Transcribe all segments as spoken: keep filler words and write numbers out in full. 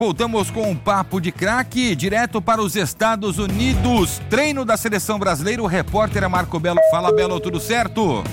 Voltamos com um papo de craque, direto para os Estados Unidos. Treino da seleção brasileira, o repórter é Marco Belo. Fala, Belo, tudo certo?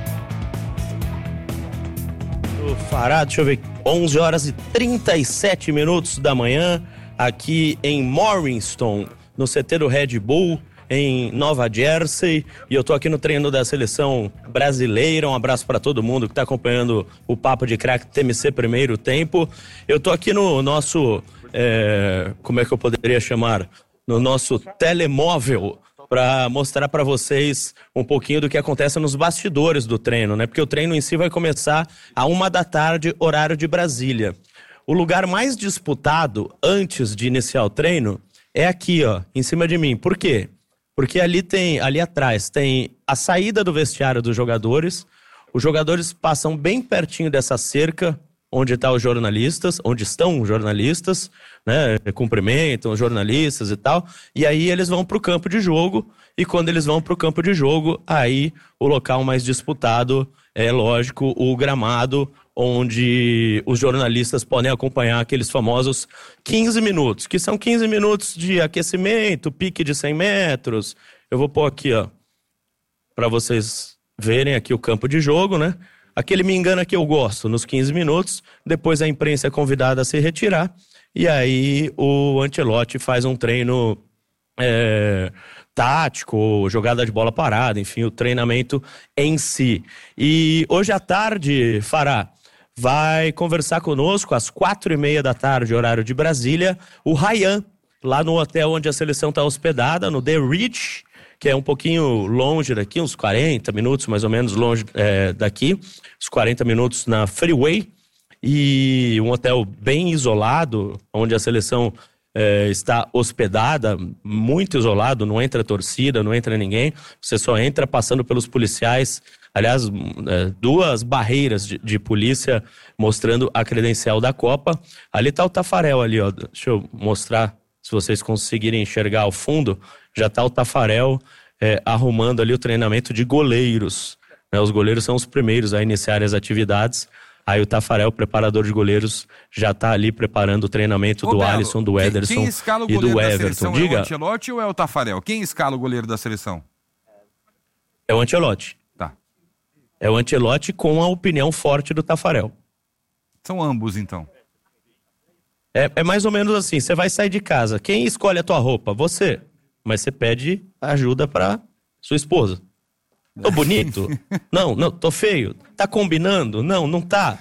Fará, deixa eu ver, onze horas e trinta e sete minutos da manhã, aqui em Morriston, no C T do Red Bull, em Nova Jersey, e eu tô aqui no treino da seleção brasileira. Um abraço para todo mundo que tá acompanhando o Papo de Craque T M C Primeiro Tempo. Eu tô aqui no nosso, é, como é que eu poderia chamar? No nosso telemóvel, para mostrar para vocês um pouquinho do que acontece nos bastidores do treino, né? Porque o treino em si vai começar a uma da tarde, horário de Brasília. O lugar mais disputado antes de iniciar o treino é aqui, ó, em cima de mim. Por quê? Porque ali tem, ali atrás tem a saída do vestiário dos jogadores. Os jogadores passam bem pertinho dessa cerca onde tá os jornalistas, onde estão os jornalistas, né? Cumprimentam os jornalistas e tal. E aí eles vão pro campo de jogo. E quando eles vão pro campo de jogo, aí o local mais disputado é, lógico, o gramado, onde os jornalistas podem acompanhar aqueles famosos quinze minutos, que são quinze minutos de aquecimento, pique de cem metros. Eu vou pôr aqui, ó, para vocês verem aqui o campo de jogo, né? Aquele me engana que eu gosto, nos quinze minutos, depois a imprensa é convidada a se retirar, e aí o Ancelotti faz um treino é, tático, jogada de bola parada, enfim, o treinamento em si. E hoje à tarde, Fará, vai conversar conosco às quatro e meia da tarde, horário de Brasília, o Ryan, lá no hotel onde a seleção está hospedada, no The Ritz, que é um pouquinho longe daqui, uns quarenta minutos mais ou menos longe é, daqui, uns quarenta minutos na Freeway, e um hotel bem isolado, onde a seleção é, está hospedada, muito isolado, não entra torcida, não entra ninguém, você só entra passando pelos policiais. Aliás, duas barreiras de, de polícia mostrando a credencial da Copa. Ali tá o Tafarel ali, ó. Deixa eu mostrar, se vocês conseguirem enxergar ao fundo. Já tá o Tafarel é, arrumando ali o treinamento de goleiros. Né? Os goleiros são os primeiros a iniciarem as atividades. Aí o Tafarel, preparador de goleiros, já tá ali preparando o treinamento Ô, do Belo, Alisson, do Ederson quem, quem e do Everton. Diga. É o Ancelotti ou é o Tafarel? Quem escala o goleiro da seleção? É o Ancelotti. É o Ancelotti com a opinião forte do Tafarel. São ambos, então. É, é mais ou menos assim, você vai sair de casa, quem escolhe a tua roupa? Você. Mas você pede ajuda pra sua esposa. Tô bonito? Não, não, tô feio. Tá combinando? Não, não tá.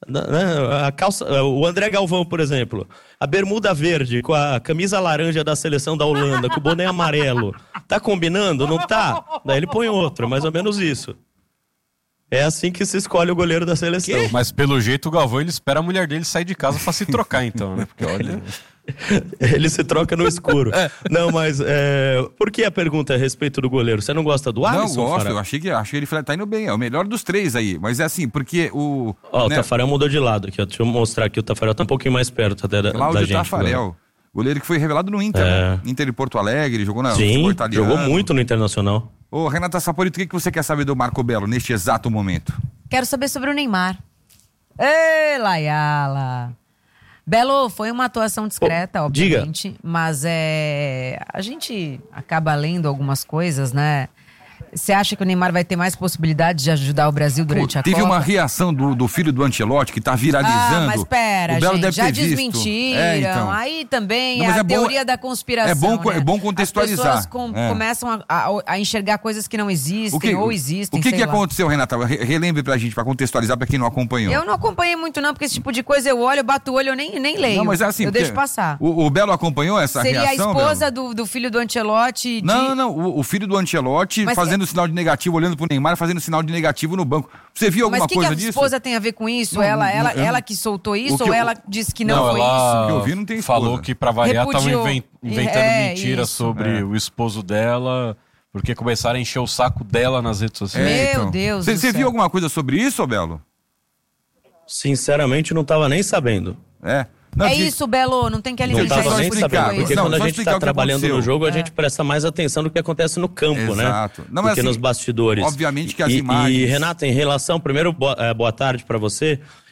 A calça, o André Galvão, por exemplo, a bermuda verde com a camisa laranja da seleção da Holanda, com o boné amarelo. Tá combinando? Não tá? Daí ele põe outro, é mais ou menos isso. É assim que se escolhe o goleiro da seleção. Que? Mas pelo jeito o Galvão, ele espera a mulher dele sair de casa pra se trocar, então, né? Porque olha... Ele se troca no escuro. É. Não, mas é... por que a pergunta é a respeito do goleiro? Você não gosta do Alisson? Não, gosto. Fará? Eu achei que, achei que ele tá indo bem. É o melhor dos três aí. Mas é assim, porque o... Ó, né? O Tafarel mudou de lado aqui, ó. Deixa eu mostrar aqui. O Tafarel tá um pouquinho mais perto até da, Cláudio da gente. Tafarel. Agora. Goleiro que foi revelado no Inter. É. Né? Inter de Porto Alegre, jogou na Sim, jogou muito no Internacional. Ô, Renata Saporito, o que, que você quer saber do Marco Belo neste exato momento? Quero saber sobre o Neymar. Ê, Layala! Belo, foi uma atuação discreta, oh, obviamente, diga. Mas é, a gente acaba lendo algumas coisas, né? Você acha que o Neymar vai ter mais possibilidade de ajudar o Brasil durante Pô, a teve Copa? Teve uma reação do, do filho do Ancelotti que tá viralizando. Ah, mas pera, gente, já desmentiram. É, então. Aí também Não, é a é bom, teoria da conspiração, É bom, né? é bom contextualizar. As pessoas com, é. começam a, a, a enxergar coisas que não existem que, ou existem, O que, que lá. aconteceu, Renata? Relembre pra gente, pra contextualizar pra quem não acompanhou. Eu não acompanhei muito não, porque esse tipo de coisa eu olho, eu bato o olho, eu nem, nem leio. Não, mas é assim, eu deixo passar. O, o Belo acompanhou essa Seria reação, Seria a esposa do, do filho do Ancelotti? De... Não, não, não. O, o filho do Ancelotti mas fazendo é... sinal de negativo, olhando pro Neymar, fazendo sinal de negativo no banco. Você viu alguma Mas que coisa que disso? Mas o que a esposa tem a ver com isso? Não, ela, ela, não, ela que soltou isso que ou eu... ela disse que não, não foi ela isso? O que eu vi não tem esposa. Falou que pra variar estavam invent... inventando é, mentiras isso. sobre é. o esposo dela, porque começaram a encher o saco dela nas redes sociais. É, Meu então. Deus Você viu alguma coisa sobre isso, Belo? Sinceramente, não tava nem sabendo. É. Não, é isso, Belo, não tem que alimentar isso. Não tava nem sabendo, porque não, quando a gente está trabalhando no jogo, é. a gente presta mais atenção no que acontece no campo, Exato. né? Não, do mas que assim, nos bastidores. Obviamente que as e, imagens... E, Renata, em relação, primeiro, boa, é, boa tarde para você.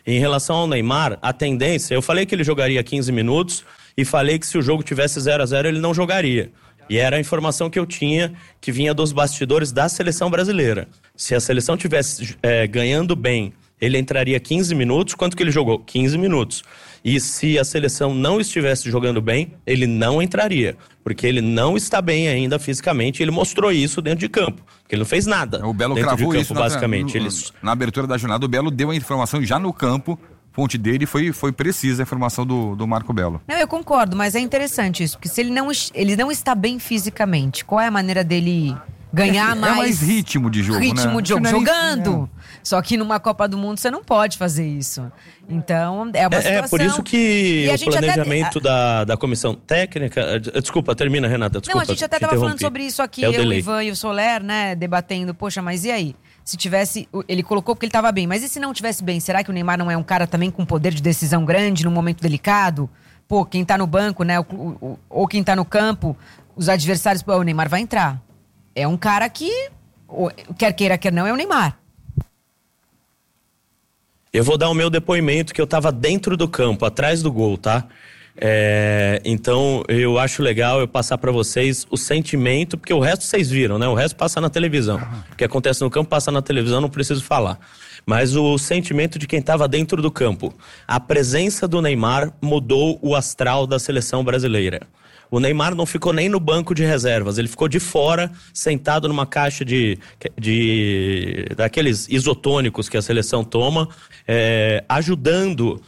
Em relação ao Neymar, a tendência... Eu falei que ele jogaria quinze minutos e falei que se o jogo tivesse zero a zero ele não jogaria. E era a informação que eu tinha, que vinha dos bastidores da seleção brasileira. Se a seleção tivesse é, ganhando bem, ele entraria quinze minutos. Quanto que ele jogou? quinze minutos. E se a seleção não estivesse jogando bem, ele não entraria. Porque ele não está bem ainda fisicamente. Ele mostrou isso dentro de campo. Porque ele não fez nada. O Belo dentro cravou de campo, isso basicamente. Na, no, ele... na abertura da jornada, o Belo deu a informação já no campo. Fonte dele foi, foi precisa a informação do, do Marco Belo. Não, eu concordo, mas é interessante isso. Porque se ele não, ele não está bem fisicamente, qual é a maneira dele... ganhar é, mais... É mais ritmo de jogo, ritmo né? de jogo, é jogando. É. Só que numa Copa do Mundo você não pode fazer isso. Então, é uma é, situação... É, por isso que e o planejamento até... da, da comissão técnica... Desculpa, termina, Renata, desculpa. Não, a gente até estava falando sobre isso aqui, é eu, o Ivan e o Soler, né, debatendo. Poxa, mas e aí? Se tivesse... Ele colocou porque ele estava bem, mas e se não tivesse bem? Será que o Neymar não é um cara também com poder de decisão grande num momento delicado? Pô, quem tá no banco, né, o, o, ou quem tá no campo, os adversários... Pô, o Neymar vai entrar. É um cara que, quer queira, quer não, é o Neymar. Eu vou dar o meu depoimento, que eu tava dentro do campo, atrás do gol, tá? É, então, eu acho legal eu passar pra vocês o sentimento, porque o resto vocês viram, né? O resto passa na televisão. O que acontece no campo passa na televisão, não preciso falar. Mas o sentimento de quem tava dentro do campo. A presença do Neymar mudou o astral da seleção brasileira. O Neymar não ficou nem no banco de reservas, ele ficou de fora, sentado numa caixa de, de daqueles isotônicos que a seleção toma, é, ajudando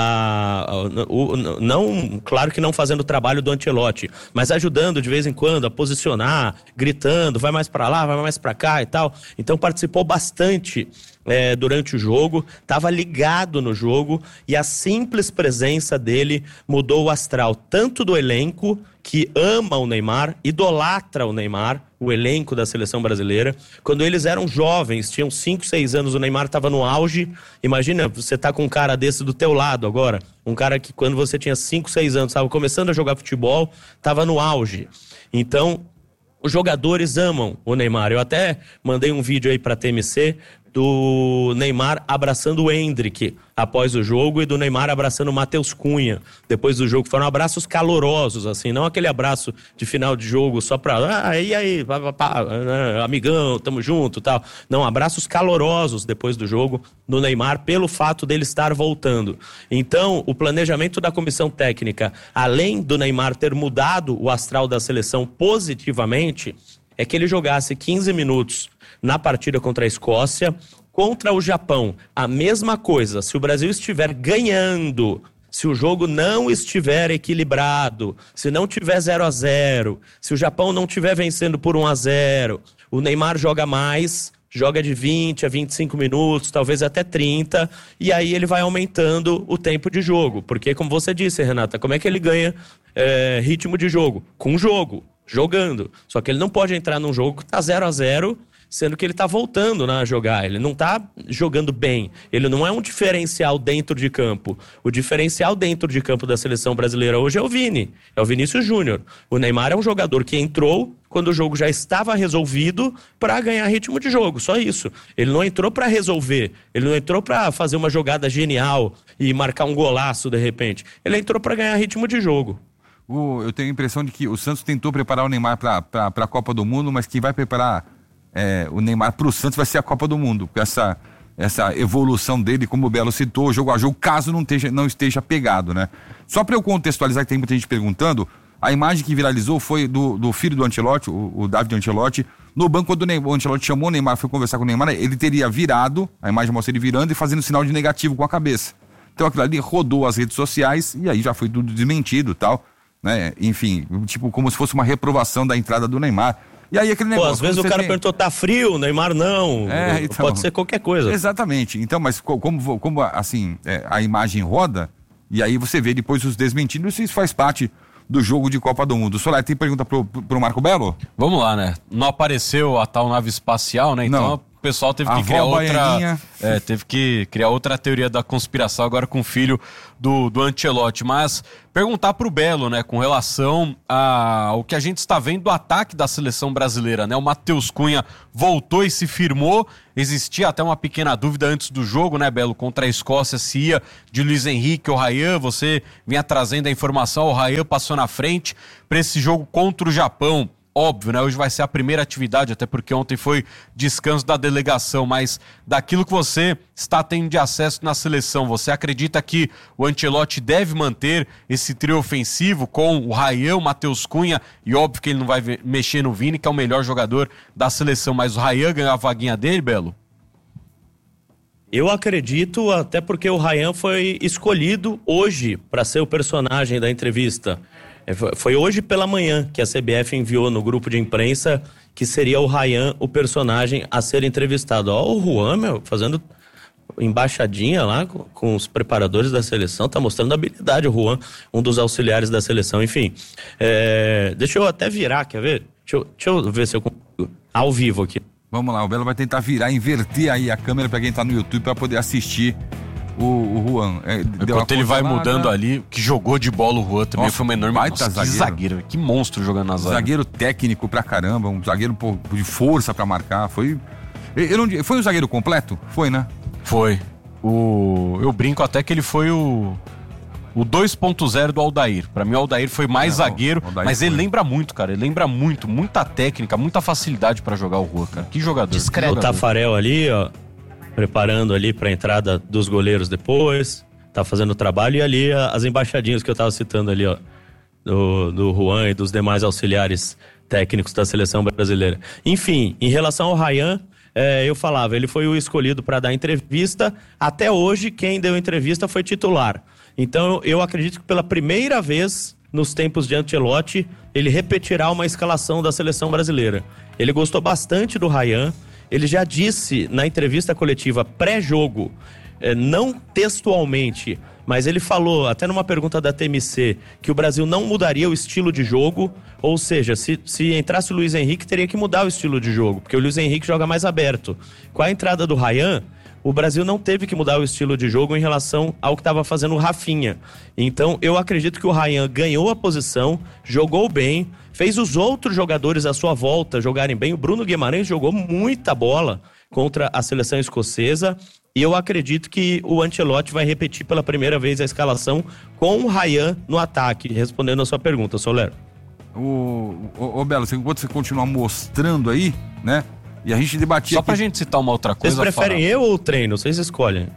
a, a o, não, claro que não fazendo o trabalho do Ancelotti, mas ajudando de vez em quando a posicionar, gritando, vai mais pra lá, vai mais pra cá e tal. Então participou bastante é, durante o jogo, estava ligado no jogo, e a simples presença dele mudou o astral tanto do elenco, que ama o Neymar, idolatra o Neymar, o elenco da seleção brasileira. Quando eles eram jovens, tinham cinco, seis anos, o Neymar estava no auge. Imagina, você tá com um cara desse do teu lado agora, um cara que quando você tinha cinco, seis anos, estava começando a jogar futebol, estava no auge. Então, os jogadores amam o Neymar. Eu até mandei um vídeo aí pra T M C do Neymar abraçando o Endrick após o jogo e do Neymar abraçando o Matheus Cunha depois do jogo. Foram abraços calorosos, assim, não aquele abraço de final de jogo só pra, ah, e aí, pá, pá, pá, amigão, tamo junto, tal. Não, abraços calorosos depois do jogo do Neymar pelo fato dele estar voltando. Então, o planejamento da comissão técnica, além do Neymar ter mudado o astral da seleção positivamente, é que ele jogasse quinze minutos na partida contra a Escócia, contra o Japão, a mesma coisa. Se o Brasil estiver ganhando, se o jogo não estiver equilibrado, se não tiver zero a zero, se o Japão não estiver vencendo por um a zero, o Neymar joga mais, joga de vinte a vinte e cinco minutos, talvez até trinta, e aí ele vai aumentando o tempo de jogo. Porque, como você disse, Renata, como é que ele ganha é, ritmo de jogo? Com jogo, jogando. Só que ele não pode entrar num jogo que tá zero a zero, sendo que ele tá voltando, né, a jogar. Ele não tá jogando bem. Ele não é um diferencial dentro de campo. O diferencial dentro de campo da seleção brasileira hoje é o Vini. É o Vinícius Júnior. O Neymar é um jogador que entrou quando o jogo já estava resolvido para ganhar ritmo de jogo. Só isso. Ele não entrou para resolver. Ele não entrou para fazer uma jogada genial e marcar um golaço de repente. Ele entrou para ganhar ritmo de jogo. O, eu tenho a impressão de que o Santos tentou preparar o Neymar para a Copa do Mundo, mas quem vai preparar É, o Neymar para o Santos vai ser a Copa do Mundo, porque essa, essa evolução dele, como o Belo citou, jogo a jogo, caso não esteja, não esteja pegado, né? Só para eu contextualizar, que tem muita gente perguntando, a imagem que viralizou foi do, do filho do Ancelotti, o, o David Ancelotti, no banco, quando o, Neymar, o Ancelotti chamou o Neymar, foi conversar com o Neymar, ele teria virado, a imagem mostra ele virando e fazendo sinal de negativo com a cabeça. Então aquilo ali rodou as redes sociais e aí já foi tudo desmentido e tal, né? Enfim, tipo, como se fosse uma reprovação da entrada do Neymar. E aí aquele negócio... Pô, às vezes o cara tem... perguntou, tá frio, Neymar não. É, então, pode ser qualquer coisa. Exatamente. Então, mas como, como assim, é, a imagem roda, e aí você vê depois os desmentidos, isso faz parte do jogo de Copa do Mundo. Soler, tem pergunta pro, pro Marco Belo? Vamos lá, né? Não apareceu a tal nave espacial, né? Então não. a pessoal teve A que criar avó outra. baianinha. É, teve que criar outra teoria da conspiração agora com o filho do, do Ancelotti. Mas perguntar pro Belo, né, com relação a- ao que a gente está vendo do ataque da seleção brasileira, né? O Matheus Cunha voltou e se firmou. Existia até uma pequena dúvida antes do jogo, né, Belo, contra a Escócia, se ia de Luiz Henrique ou Ryan. Você vinha trazendo a informação, o Ryan passou na frente para esse jogo contra o Japão. Óbvio, né? Hoje vai ser a primeira atividade, até porque ontem foi descanso da delegação, mas daquilo que você está tendo de acesso na seleção, você acredita que o Ancelotti deve manter esse trio ofensivo com o Ryan, o Matheus Cunha, e óbvio que ele não vai ve- mexer no Vini, que é o melhor jogador da seleção, mas o Ryan ganhou a vaguinha dele, Belo? Eu acredito, até porque o Ryan foi escolhido hoje para ser o personagem da entrevista. É, foi- Foi hoje pela manhã que a C B F enviou no grupo de imprensa que seria o Ryan o personagem a ser entrevistado. Ó, o Juan, meu, fazendo embaixadinha lá com, com os preparadores da seleção, tá mostrando habilidade o Juan, um dos auxiliares da seleção, enfim. É, deixa eu até virar, quer ver? Deixa eu, deixa eu ver se eu consigo, ao vivo aqui. Vamos lá, o Belo vai tentar virar, inverter aí a câmera pra quem tá no YouTube pra poder assistir o, o Juan. É, deu Enquanto uma ele vai congelada. mudando ali, que jogou de bola o Juan também, Nossa, foi uma enorme... baita Nossa, que zagueiro. zagueiro, que monstro jogando na zaga. Zagueiro técnico pra caramba, um zagueiro pô, de força pra marcar. Foi. Eu não, foi um zagueiro completo? Foi, né? Foi. O... Eu brinco até que ele foi o... O dois ponto zero do Aldair. Pra mim o Aldair foi mais É, zagueiro, o Aldair mas ele foi. lembra muito, cara. Ele lembra muito, muita técnica, muita facilidade pra jogar o Juan, cara. Que jogador. Discreto. que O jogador. Tafarel ali, ó, preparando ali pra entrada dos goleiros depois, tá fazendo o trabalho, e ali a- as embaixadinhas que eu tava citando ali, ó, do, do Juan e dos demais auxiliares técnicos da seleção brasileira. Enfim, em relação ao Ryan, é, eu falava, ele foi o escolhido para dar entrevista. Até hoje, quem deu entrevista foi titular. Então, eu acredito que pela primeira vez nos tempos de Ancelotti, ele repetirá uma escalação da seleção brasileira. Ele gostou bastante do Ryan. Ele já disse na entrevista coletiva pré-jogo, eh, não textualmente, mas ele falou, até numa pergunta da T M C, que o Brasil não mudaria o estilo de jogo, ou seja, se, se entrasse o Luiz Henrique, teria que mudar o estilo de jogo, porque o Luiz Henrique joga mais aberto. Com a entrada do Ryan, o Brasil não teve que mudar o estilo de jogo em relação ao que estava fazendo o Rafinha. Então, eu acredito que o Ryan ganhou a posição, jogou bem, fez os outros jogadores à sua volta jogarem bem. O Bruno Guimarães jogou muita bola contra a seleção escocesa, e eu acredito que o Ancelotti vai repetir pela primeira vez a escalação com o Ryan no ataque, respondendo a sua pergunta, Soler. O, o, o Belo, você- enquanto você continuar mostrando aí, né? E a gente debatia Só pra aqui- gente citar uma outra Vocês coisa... preferem Fara. eu ou o treino? Vocês escolhem.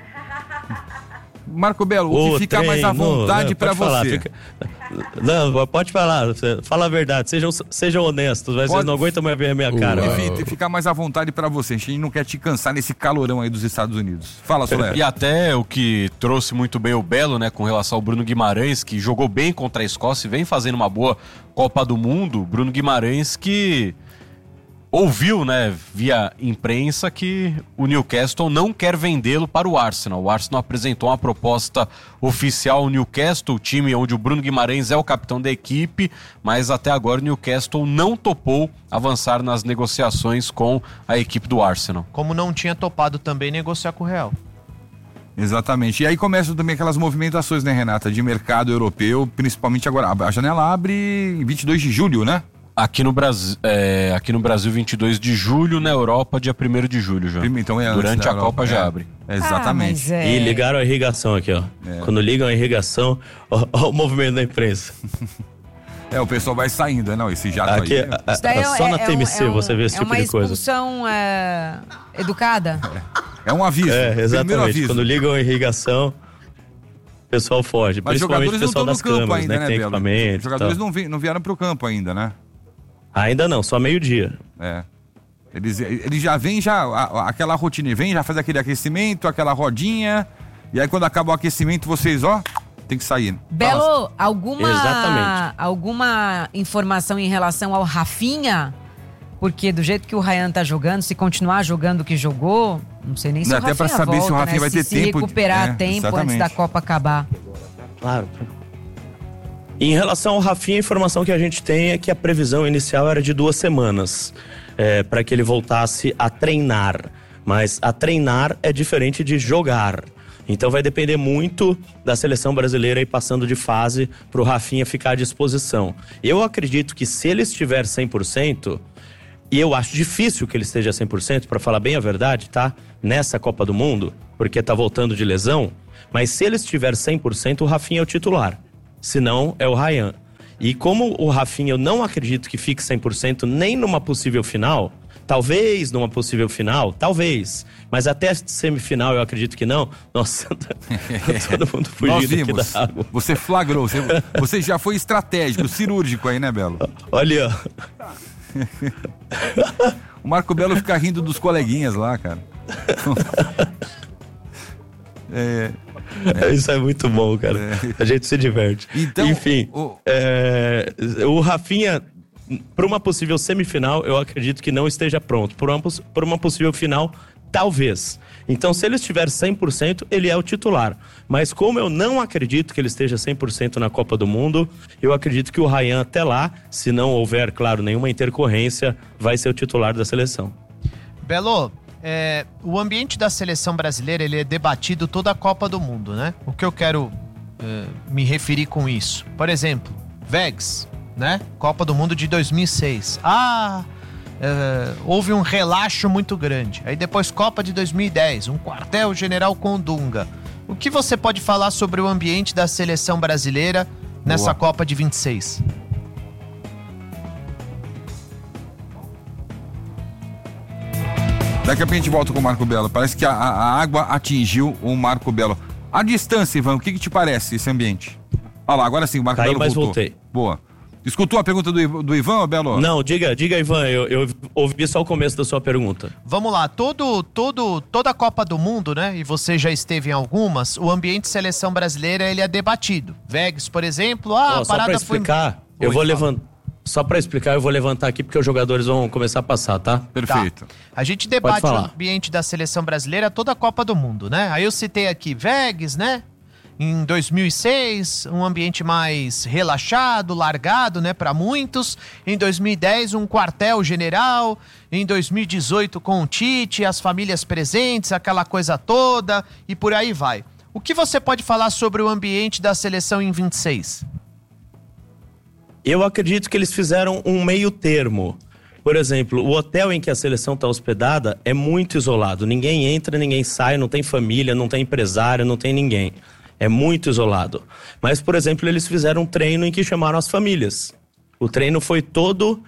Marco Belo, o que ficar mais à treino, vontade não, pra pode falar, você. fica- Não, pode falar. Fala a verdade. Sejam, sejam honestos. Mas vocês Pode- não aguentam mais ver a minha cara. E fi- ficar mais à vontade pra você. A gente não quer te cansar nesse calorão aí dos Estados Unidos. Fala, Soler. E até o que trouxe muito bem o Belo, né, com relação ao Bruno Guimarães, que jogou bem contra a Escócia e vem fazendo uma boa Copa do Mundo. Bruno Guimarães que ouviu, né, via imprensa, que o Newcastle não quer vendê-lo para o Arsenal. O Arsenal apresentou uma proposta oficial ao Newcastle, o time onde o Bruno Guimarães é o capitão da equipe, mas até agora o Newcastle não topou avançar nas negociações com a equipe do Arsenal. Como não tinha topado também negociar com o Real. Exatamente. E aí começam também aquelas movimentações, né, Renata, de mercado europeu, principalmente agora. A janela abre em vinte e dois de julho, né? Aqui no Brasil, é, aqui no Brasil, vinte e dois de julho, na Europa, dia primeiro de julho já. Prime- Então é antes Durante da a Europa, Copa é. já abre. Exatamente. Ah, mas é... E ligaram a irrigação aqui, ó. Quando ligam a irrigação, ó, ó o movimento da imprensa. É, o pessoal vai saindo, né? Não, esse jato Aqui, aí. a- Isso daí a- só é- na é T M um- C é um- você vê esse é tipo uma de coisa. expulsão é, educada. É um aviso. É, Primeiro exatamente. aviso. Quando ligam a irrigação, o pessoal foge. Mas os Principalmente jogadores o não pessoal estão no das campo câmeras, ainda, né? né, Que tem Belo? equipamento. Os jogadores e tal. não, vi- não vieram pro campo ainda, né? Ainda não, só meio-dia. É. Eles, eles já vêm, já, a- a- aquela rotina, vem, já faz aquele aquecimento, aquela rodinha, e aí quando acaba o aquecimento, vocês, ó, tem que sair. Belo, alguma, Exatamente. alguma informação em relação ao Rafinha? Porque do jeito que o Ryan tá jogando, se continuar jogando o que jogou, não sei nem se Não, o até Rafinha pra saber volta, se o Rafinha né? vai ter se tempo de- Se recuperar é, a tempo exatamente. antes da Copa acabar. Claro. Em relação ao Rafinha, a informação que a gente tem é que a previsão inicial era de duas semanas é, para que ele voltasse a treinar. Mas a treinar é diferente de jogar. Então vai depender muito da seleção brasileira ir passando de fase pro Rafinha ficar à disposição. Eu acredito que se ele estiver cem por cento, e eu acho difícil que ele esteja cem por cento, para falar bem a verdade, tá? Nessa Copa do Mundo, porque tá voltando de lesão, mas se ele estiver cem por cento, o Rafinha é o titular. Se não, é o Ryan. E como o Rafinha eu não acredito que fique cem por cento nem numa possível final, talvez numa possível final, talvez, mas até semifinal eu acredito que não. Nossa, todo mundo fugindo aqui da água. Você flagrou, você, você já foi estratégico, cirúrgico aí, né, Belo? Olha. O Marco Belo fica rindo dos coleguinhas lá, cara. É, é. Isso é muito bom, cara. É. A gente se diverte. Então, enfim, o, é, o Rafinha, para uma possível semifinal, eu acredito que não esteja pronto. Para uma, por uma possível final, talvez. Então, se ele estiver cem por cento, ele é o titular. Mas como eu não acredito que ele esteja cem por cento na Copa do Mundo, eu acredito que o Ryan até lá, se não houver, claro, nenhuma intercorrência, vai ser o titular da seleção. Belo, é, o ambiente da seleção brasileira, ele é debatido toda a Copa do Mundo, né? O que eu quero é, me referir com isso? Por exemplo, Vegas, né? Copa do Mundo de dois mil e seis. Ah... Uh, houve um relaxo muito grande. Aí depois Copa de dois mil e dez, um quartel-general com Dunga. O que você pode falar sobre o ambiente da seleção brasileira nessa Boa. Copa de vinte e seis? Daqui a pouco a gente volta com o Marco Belo. Parece que a, a água atingiu o Marco Belo. A distância, Ivan, o que, que te parece esse ambiente? Olha lá, agora sim, o Marco Caí, Belo mas voltou. Voltei. Boa. Escutou a pergunta do, do Ivan, Belo? Não, diga, diga, Ivan, eu, eu ouvi só o começo da sua pergunta. Vamos lá, todo, todo, toda a Copa do Mundo, né, e você já esteve em algumas, o ambiente de seleção brasileira, ele é debatido. Vegas, por exemplo, ah, oh, a parada foi... Só pra explicar, foi... eu Oi, vou levantar... Só pra explicar, eu vou levantar aqui porque os jogadores vão começar a passar, tá? Perfeito. Tá. A gente debate o ambiente da seleção brasileira toda a Copa do Mundo, né? Aí eu citei aqui Vegas, né? Em dois mil e seis, um ambiente mais relaxado, largado, né, para muitos. Em dois mil e dez, um quartel-general. Em dois mil e dezoito, com o Tite, as famílias presentes, aquela coisa toda, e por aí vai. O que você pode falar sobre o ambiente da seleção em vinte e seis? Eu acredito que eles fizeram um meio termo. Por exemplo, o hotel em que a seleção está hospedada é muito isolado. Ninguém entra, ninguém sai, não tem família, não tem empresário, não tem ninguém. É muito isolado. Mas, por exemplo, eles fizeram um treino em que chamaram as famílias. O treino foi todo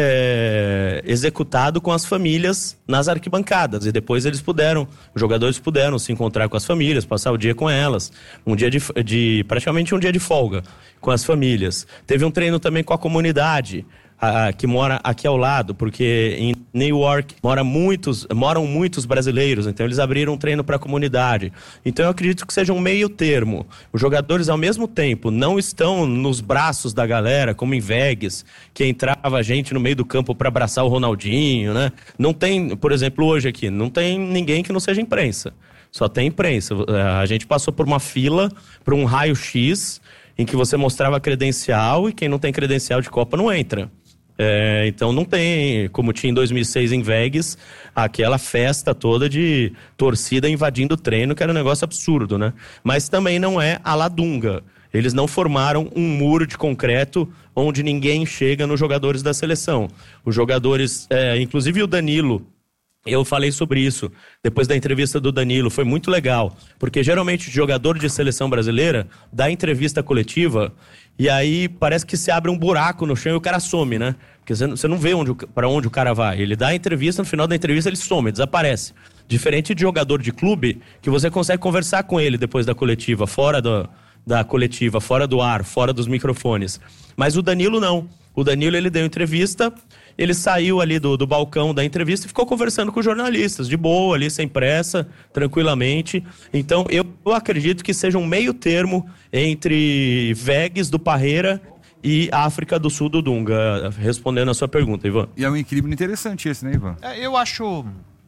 é, executado com as famílias nas arquibancadas. E depois eles puderam, os jogadores puderam se encontrar com as famílias, passar o dia com elas. Um dia de, de praticamente um dia de folga com as famílias. Teve um treino também com a comunidade, a, que mora aqui ao lado, porque em New York mora muitos, moram muitos brasileiros, então eles abriram um treino para a comunidade. Então eu acredito que seja um meio termo. Os jogadores, ao mesmo tempo, não estão nos braços da galera, como em Vegas, que entrava gente no meio do campo para abraçar o Ronaldinho, né? Não tem, por exemplo, hoje aqui, não tem ninguém que não seja imprensa. Só tem imprensa. A gente passou por uma fila, por um raio-x, em que você mostrava credencial e quem não tem credencial de Copa não entra. É, então não tem, como tinha em dois mil e seis em Vegas, aquela festa toda de torcida invadindo o treino, que era um negócio absurdo, né? Mas também não é a la Dunga. Eles não formaram um muro de concreto onde ninguém chega nos jogadores da seleção. Os jogadores, é, inclusive o Danilo, eu falei sobre isso depois da entrevista do Danilo, foi muito legal, porque geralmente o jogador de seleção brasileira dá entrevista coletiva e aí parece que se abre um buraco no chão e o cara some, né? Porque você não vê onde, para onde o cara vai. Ele dá a entrevista, no final da entrevista ele some, desaparece. Diferente de jogador de clube, que você consegue conversar com ele depois da coletiva, fora do, da coletiva, fora do ar, fora dos microfones. Mas o Danilo não. O Danilo, ele deu entrevista, ele saiu ali do, do balcão da entrevista e ficou conversando com os jornalistas, de boa ali, sem pressa, tranquilamente. Então, eu, eu acredito que seja um meio termo entre Vegas do Parreira e África do Sul do Dunga, respondendo a sua pergunta, Ivan. E é um equilíbrio interessante esse, né, Ivan? É, eu acho...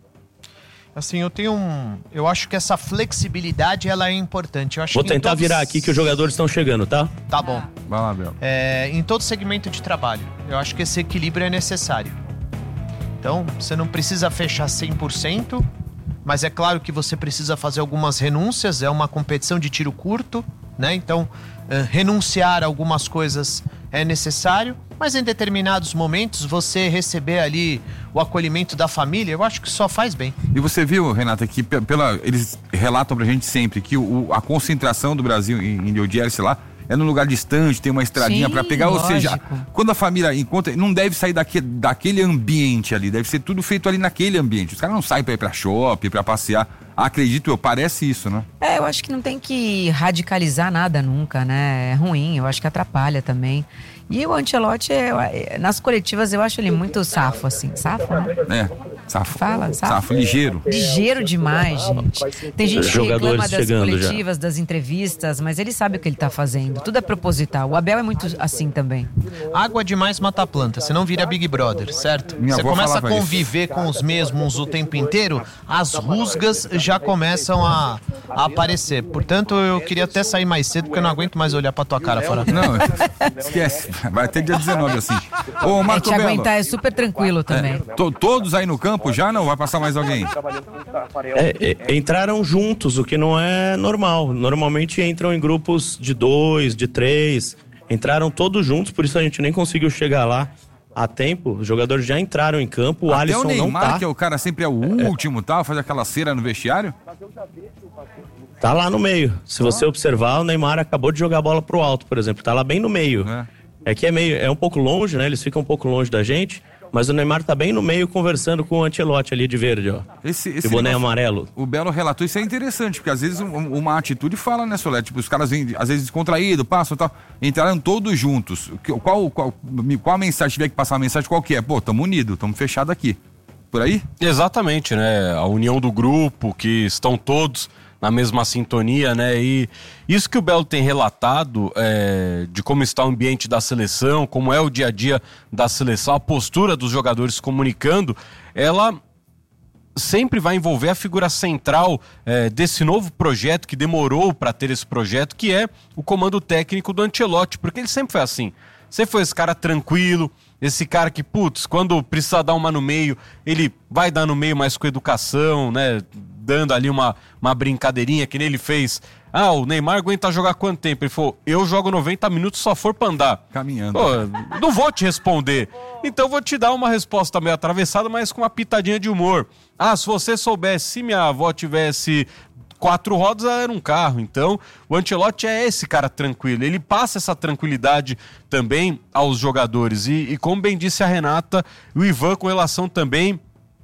Assim, eu tenho um... Eu acho que essa flexibilidade, ela é importante. Eu acho Vou que tentar todos... virar aqui que os jogadores estão chegando, tá? Tá bom. Vai lá, Bel. É, em todo segmento de trabalho, eu acho que esse equilíbrio é necessário. Então, você não precisa fechar cem por cento, mas é claro que você precisa fazer algumas renúncias, é uma competição de tiro curto, né? Então, uh, renunciar a algumas coisas é necessário, mas em determinados momentos você receber ali o acolhimento da família, eu acho que só faz bem. E você viu, Renata, que pela, eles relatam pra gente sempre que o, a concentração do Brasil em, em New Jersey lá é num lugar distante, tem uma estradinha para pegar, lógico. Ou seja, quando a família encontra, não deve sair daquele, daquele ambiente ali, deve ser tudo feito ali naquele ambiente. Os caras não saem para ir pra shopping, para passear. Acredito eu, parece isso, né? É, eu acho que não tem que radicalizar nada nunca, né? É ruim, eu acho que atrapalha também. E o Ancelotti, é, nas coletivas, eu acho ele muito safo, assim. Safo, né? É, safo. Fala, safo. Safo, ligeiro. Ligeiro demais, gente. Tem gente que reclama das coletivas, já. das entrevistas, mas ele sabe o que ele tá fazendo. Tudo é proposital. O Abel é muito assim também. Água demais mata a planta, você não vira Big Brother, certo? Minha Você começa a conviver isso. com os mesmos o tempo inteiro, as rusgas já começam a, a aparecer. Portanto, eu queria até sair mais cedo, porque eu não aguento mais olhar pra tua cara fora. Não, esquece. Vai até dia dezenove, assim. Ô, Marco é, te Belo, aguentar é super tranquilo também. É, to, todos aí no campo já não? Vai passar mais alguém? É, é, entraram juntos, o que não é normal. Normalmente entram em grupos de dois, de três. Entraram todos juntos, por isso a gente nem conseguiu chegar lá a tempo. Os jogadores já entraram em campo, o Até Alisson o Neymar, não tá. que é o cara sempre é o último, tá? Faz aquela cera no vestiário. Tá lá no meio. Se você observar, o Neymar acabou de jogar a bola pro alto, por exemplo. Tá lá bem no meio. É. É que é meio, é um pouco longe, né? Eles ficam um pouco longe da gente, mas o Neymar tá bem no meio conversando com o Ancelotti ali de verde, ó. Esse, esse de boné negócio, amarelo. O Belo relatou, isso é interessante, porque às vezes um, uma atitude fala, né, Solé? Tipo, os caras vêm, às vezes descontraídos, passam e tal, entraram todos juntos. Qual, qual, qual a mensagem, se tiver que passar a mensagem, qual que é? Pô, tamo unidos, tamo fechados aqui. Por aí? Exatamente, né? A união do grupo, que estão todos na mesma sintonia, né? E isso que o Belo tem relatado é, de como está o ambiente da seleção, como é o dia a dia da seleção, a postura dos jogadores comunicando, ela sempre vai envolver a figura central é, desse novo projeto, que demorou para ter esse projeto, que é o comando técnico do Ancelotti, porque ele sempre foi assim. Você foi esse cara tranquilo, esse cara que, putz, quando precisa dar uma no meio, ele vai dar no meio, mas com educação, né? Dando ali uma, uma brincadeirinha, que nem ele fez. Ah, o Neymar aguenta jogar quanto tempo? Ele falou, eu jogo noventa minutos só for pra andar. Caminhando. Pô, não vou te responder. Então vou te dar uma resposta meio atravessada, mas com uma pitadinha de humor. Ah, se você soubesse, se minha avó tivesse quatro rodas, ela era um carro. Então, o Ancelotti é esse cara tranquilo. Ele passa essa tranquilidade também aos jogadores. E, e como bem disse a Renata, o Ivan com relação também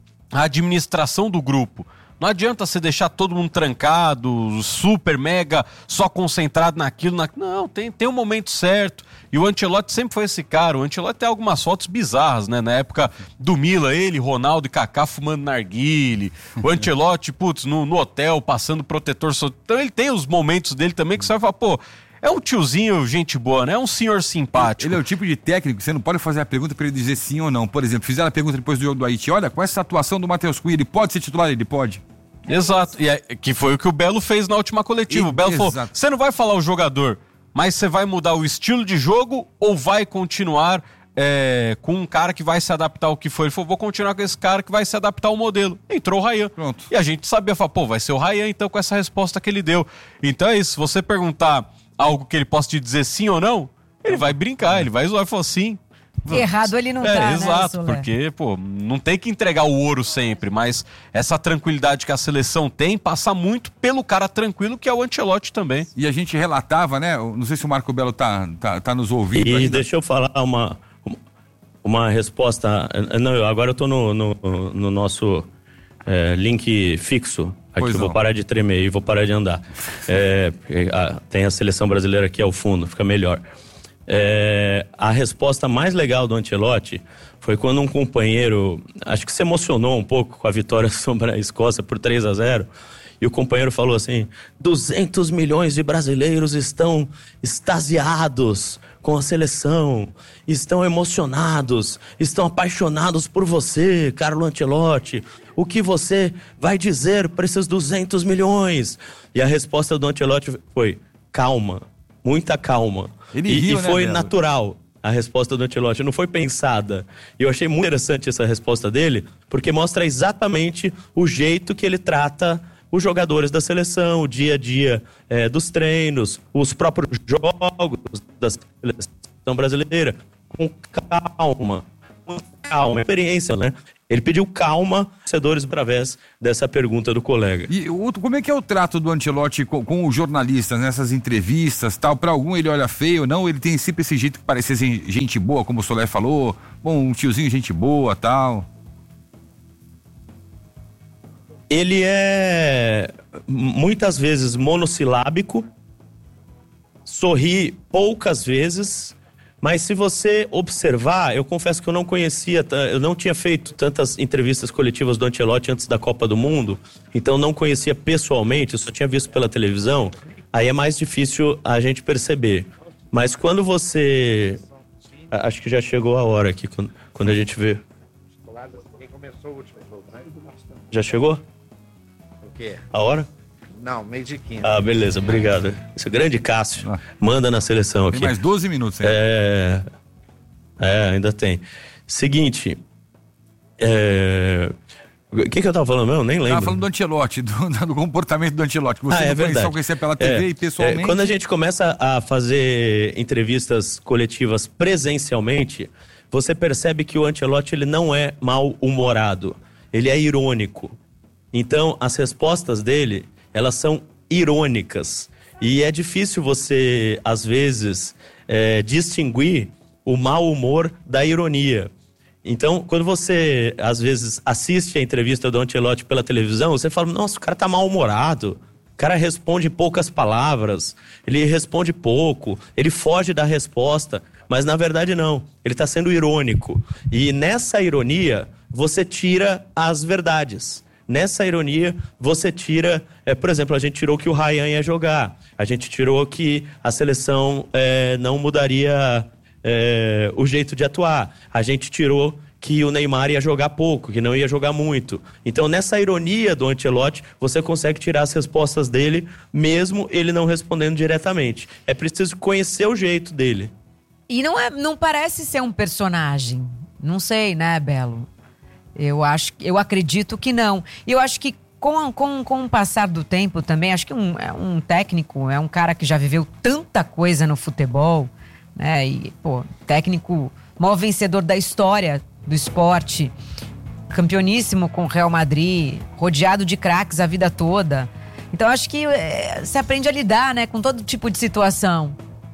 à administração do grupo. Não adianta você deixar todo mundo trancado, super, mega, só concentrado naquilo. Na... Não, tem, tem um momento certo. E o Ancelotti sempre foi esse cara. O Ancelotti tem algumas fotos bizarras, né? Na época do Milan, ele, Ronaldo e Kaká fumando narguile. O Ancelotti, putz, no, no hotel, passando protetor. Então ele tem os momentos dele também que você vai falar, pô, é um tiozinho gente boa, né? É um senhor simpático. Ele é o tipo de técnico que você não pode fazer a pergunta para ele dizer sim ou não. Por exemplo, fizeram a pergunta depois do jogo do Haiti. Olha, com essa atuação do Matheus Cunha, ele pode ser titular? Ele pode. Exato. E é, que foi o que o Belo fez na última coletiva. E, o Belo exato. falou, você não vai falar o jogador, mas você vai mudar o estilo de jogo ou vai continuar é, com um cara que vai se adaptar ao que foi? Ele falou, vou continuar com esse cara que vai se adaptar ao modelo. Entrou o Ryan. Pronto. E a gente sabia, falou, pô, vai ser o Ryan então com essa resposta que ele deu. Então é isso, se você perguntar algo que ele possa te dizer sim ou não, ele vai brincar, ele vai zoar e falar sim. Errado ele não é, tá, exato, né, porque, pô, não tem que entregar o ouro sempre, mas essa tranquilidade que a seleção tem passa muito pelo cara tranquilo que é o Ancelotti também. E a gente relatava, né, não sei se o Marco Belo tá, tá, tá nos ouvindo. E ainda. Deixa eu falar uma, uma resposta, não, agora eu tô no, no, no nosso é, link fixo. Aqui eu vou parar de tremer e vou parar de andar. É, a, tem a seleção brasileira aqui ao fundo, fica melhor. É, a resposta mais legal do Ancelotti foi quando um companheiro, acho que se emocionou um pouco com a vitória sobre a Escócia por três a zero, e o companheiro falou assim, duzentos milhões de brasileiros estão extasiados com a seleção, estão emocionados, estão apaixonados por você, Carlo Ancelotti. O que você vai dizer para esses duzentos milhões? E a resposta do Ancelotti foi, calma, muita calma. Ele e, riu, e foi né, natural. a resposta do Ancelotti, não foi pensada. E eu achei muito interessante essa resposta dele, porque mostra exatamente o jeito que ele trata os jogadores da seleção, o dia a dia é, dos treinos, os próprios jogos da seleção brasileira, com calma, com calma, experiência, né? Ele pediu calma, torcedores, através dessa pergunta do colega. E outro, como é que é o trato do Ancelotti com, com os jornalistas, nessas entrevistas, tal? Para algum ele olha feio, não? Ele tem sempre esse jeito que parece ser gente boa, como o Solé falou, bom, um tiozinho gente boa, tal. Ele é muitas vezes monossilábico, sorri poucas vezes. Mas se você observar, eu confesso que eu não conhecia, eu não tinha feito tantas entrevistas coletivas do Ancelotti antes da Copa do Mundo, então não conhecia pessoalmente, eu só tinha visto pela televisão, aí é mais difícil a gente perceber. Mas quando você... Acho que já chegou a hora aqui, quando, quando a gente vê... Já chegou? O quê? A hora? Não, meio de quinze. Ah, beleza, obrigado. Esse grande Cássio manda na seleção aqui. Tem mais doze minutos ainda. É, é ainda tem. Seguinte, é... o que que eu tava falando mesmo? Nem lembro. Tava falando do Ancelotti, do, do comportamento do Ancelotti, que você ah, é não conhece, só conhecia pela T V é, e pessoalmente. É, quando a gente começa a fazer entrevistas coletivas presencialmente, você percebe que o Ancelotti ele não é mal-humorado, ele é irônico. Então, as respostas dele... elas são irônicas. E é difícil você, às vezes, é, distinguir o mau humor da ironia. Então, quando você, às vezes, assiste a entrevista do Ancelotti pela televisão, você fala, nossa, o cara tá mal-humorado. O cara responde poucas palavras, ele responde pouco, ele foge da resposta. Mas, na verdade, não. Ele tá sendo irônico. E nessa ironia, você tira as verdades. Nessa ironia, você tira... É, por exemplo, a gente tirou que o Ryan ia jogar. A gente tirou que a seleção é, não mudaria é, o jeito de atuar. A gente tirou que o Neymar ia jogar pouco, que não ia jogar muito. Então, nessa ironia do Ancelotti, você consegue tirar as respostas dele, mesmo ele não respondendo diretamente. É preciso conhecer o jeito dele. E não, é, não parece ser um personagem. Não sei, né, Belo? Eu acho, eu acredito que não. E eu acho que com, com, com o passar do tempo também, acho que um, um técnico é um cara que já viveu tanta coisa no futebol, né? E, pô, técnico, maior vencedor da história do esporte, campeoníssimo com o Real Madrid, rodeado de craques a vida toda. Então acho que é, você aprende a lidar, né, com todo tipo de situação.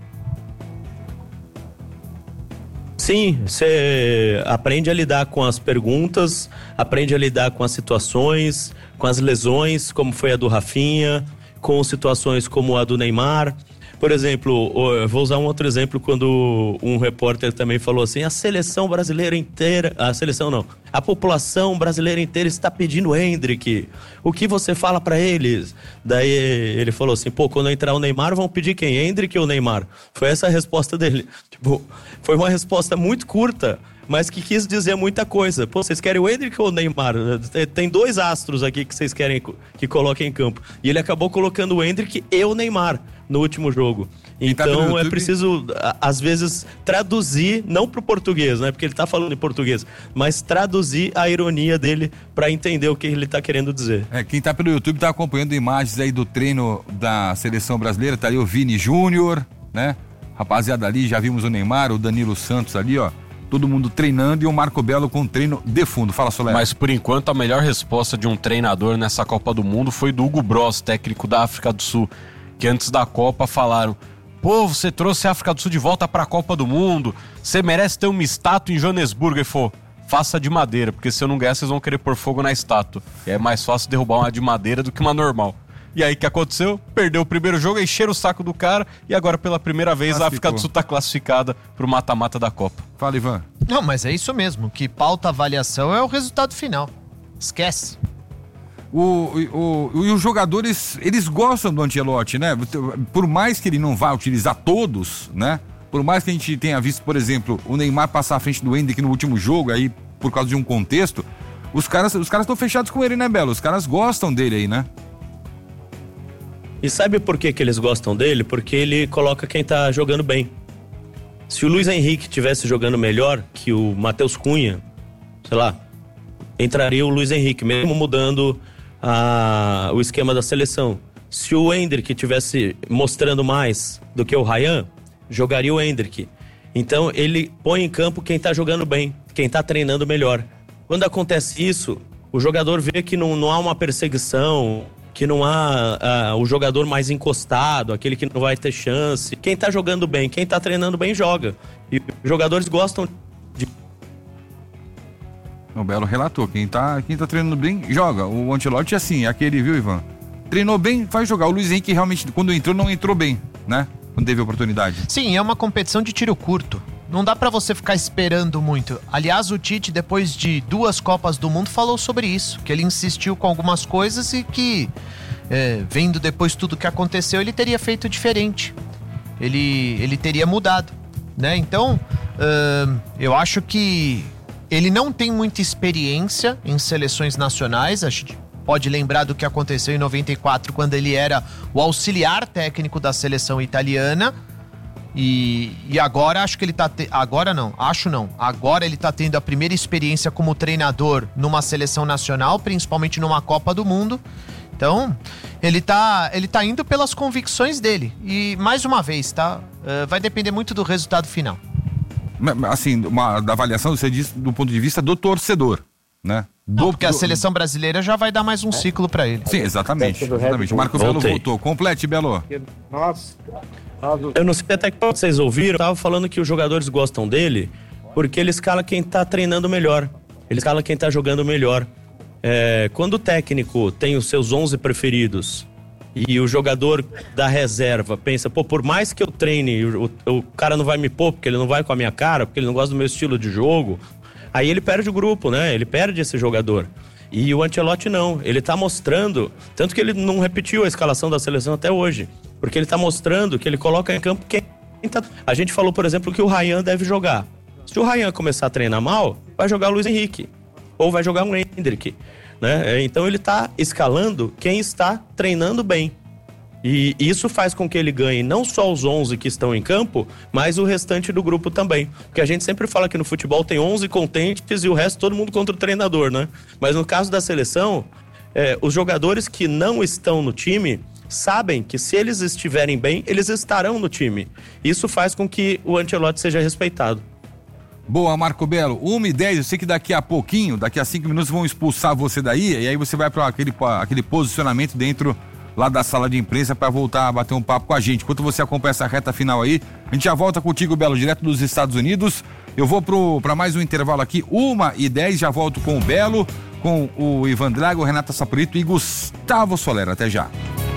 Sim, você aprende a lidar com as perguntas, aprende a lidar com as situações, com as lesões, como foi a do Rafinha, com situações como a do Neymar. Por exemplo, eu vou usar um outro exemplo quando um repórter também falou assim, a seleção brasileira inteira, a seleção não, a população brasileira inteira está pedindo Endrick. O que você fala pra eles? Daí ele falou assim, pô, quando entrar o Neymar vão pedir quem? Endrick ou Neymar? Foi essa a resposta dele. Tipo, foi uma resposta muito curta, mas que quis dizer muita coisa. Pô, vocês querem o Endrick ou o Neymar? Tem dois astros aqui que vocês querem que coloquem em campo. E ele acabou colocando o Endrick e o Neymar no último jogo. Então tá é preciso, às vezes, traduzir, não pro português, né? Porque ele tá falando em português, mas traduzir a ironia dele para entender o que ele tá querendo dizer. É, quem tá pelo YouTube tá acompanhando imagens aí do treino da seleção brasileira, tá aí o Vini Júnior, né? Rapaziada ali, já vimos o Neymar, o Danilo Santos ali, ó. Todo mundo treinando e o Marco Belo com treino de fundo. Fala, Solé. Mas por enquanto a melhor resposta de um treinador nessa Copa do Mundo foi do Hugo Bross, técnico da África do Sul, que antes da Copa falaram, pô, você trouxe a África do Sul de volta pra Copa do Mundo, você merece ter uma estátua em Joanesburgo. E falou, faça de madeira, porque se eu não ganhar vocês vão querer pôr fogo na estátua. E é mais fácil derrubar uma de madeira do que uma normal. E aí o que aconteceu? Perdeu o primeiro jogo, encheram o saco do cara e agora pela primeira vez a África do Sul tá classificada pro mata-mata da Copa. Fala, Ivan. Não, mas é isso mesmo, que pauta a avaliação é o resultado final. Esquece. O, o, o, e os jogadores, eles gostam do Ancelotti, né? Por mais que ele não vá utilizar todos, né? Por mais que a gente tenha visto, por exemplo, o Neymar passar à frente do Endrick no último jogo, aí por causa de um contexto, os caras os caras estão fechados com ele, né, Belo? Os caras gostam dele aí, né? E sabe por que que eles gostam dele? Porque ele coloca quem tá jogando bem. Se o Luiz Henrique tivesse jogando melhor que o Matheus Cunha, sei lá, entraria o Luiz Henrique, mesmo mudando a, o esquema da seleção. Se o Endrick tivesse mostrando mais do que o Ryan, jogaria o Endrick. Então ele põe em campo quem tá jogando bem, quem tá treinando melhor. Quando acontece isso, o jogador vê que não, não há uma perseguição, que não há uh, o jogador mais encostado, aquele que não vai ter chance. Quem tá jogando bem, quem tá treinando bem, joga. E os jogadores gostam de... O Belo relatou, quem tá, quem tá treinando bem, joga. O Ancelotti é assim, aquele, viu, Ivan? Treinou bem, vai jogar. O Luiz Henrique realmente, quando entrou, não entrou bem, né? Quando teve oportunidade. Sim, é uma competição de tiro curto. Não dá pra você ficar esperando muito. Aliás, o Tite, depois de duas Copas do Mundo, falou sobre isso. Que ele insistiu com algumas coisas e que, é, vendo depois tudo que aconteceu, ele teria feito diferente. Ele, ele teria mudado, né? Então, uh, eu acho que ele não tem muita experiência em seleções nacionais. A gente pode lembrar do que aconteceu em noventa e quatro, quando ele era o auxiliar técnico da seleção italiana. E, e agora acho que ele tá... Te... Agora não, acho não. Agora ele tá tendo a primeira experiência como treinador numa seleção nacional, principalmente numa Copa do Mundo. Então, ele tá, ele tá indo pelas convicções dele. E, mais uma vez, tá? Uh, vai depender muito do resultado final. Assim, uma, da avaliação, você diz do ponto de vista do torcedor, né? Do... Não, porque a seleção brasileira já vai dar mais um ciclo pra ele. Sim, exatamente. exatamente. O Marco Belo voltou. Complete, Belo. Nossa... Eu não sei até que vocês ouviram, eu tava falando que os jogadores gostam dele porque ele escala quem tá treinando melhor, ele escala quem tá jogando melhor. É, quando o técnico tem os seus onze preferidos e o jogador da reserva pensa, pô, por mais que eu treine, o, o cara não vai me pôr porque ele não vai com a minha cara, porque ele não gosta do meu estilo de jogo, aí ele perde o grupo, né? Ele perde esse jogador. E o Ancelotti não, ele tá mostrando, tanto que ele não repetiu a escalação da seleção até hoje, porque ele tá mostrando que ele coloca em campo quem tá... A gente falou, por exemplo, que o Ryan deve jogar. Se o Ryan começar a treinar mal, vai jogar o Luiz Henrique, ou vai jogar um Endrick, né? Então ele tá escalando quem está treinando bem. E isso faz com que ele ganhe não só os onze que estão em campo, mas o restante do grupo também. Porque a gente sempre fala que no futebol tem onze contentes e o resto todo mundo contra o treinador, né? Mas no caso da seleção, é, os jogadores que não estão no time sabem que se eles estiverem bem, eles estarão no time. Isso faz com que o Ancelotti seja respeitado. Boa, Marco Belo. uma e dez, eu sei que daqui a pouquinho, daqui a cinco minutos vão expulsar você daí, e aí você vai para aquele, aquele posicionamento dentro lá da sala de imprensa para voltar a bater um papo com a gente. Enquanto você acompanha essa reta final aí, a gente já volta contigo, Belo, direto dos Estados Unidos. Eu vou para mais um intervalo aqui, uma e dez, já volto com o Belo, com o Ivan Drago, Renata Saporito e Gustavo Soler. Até já.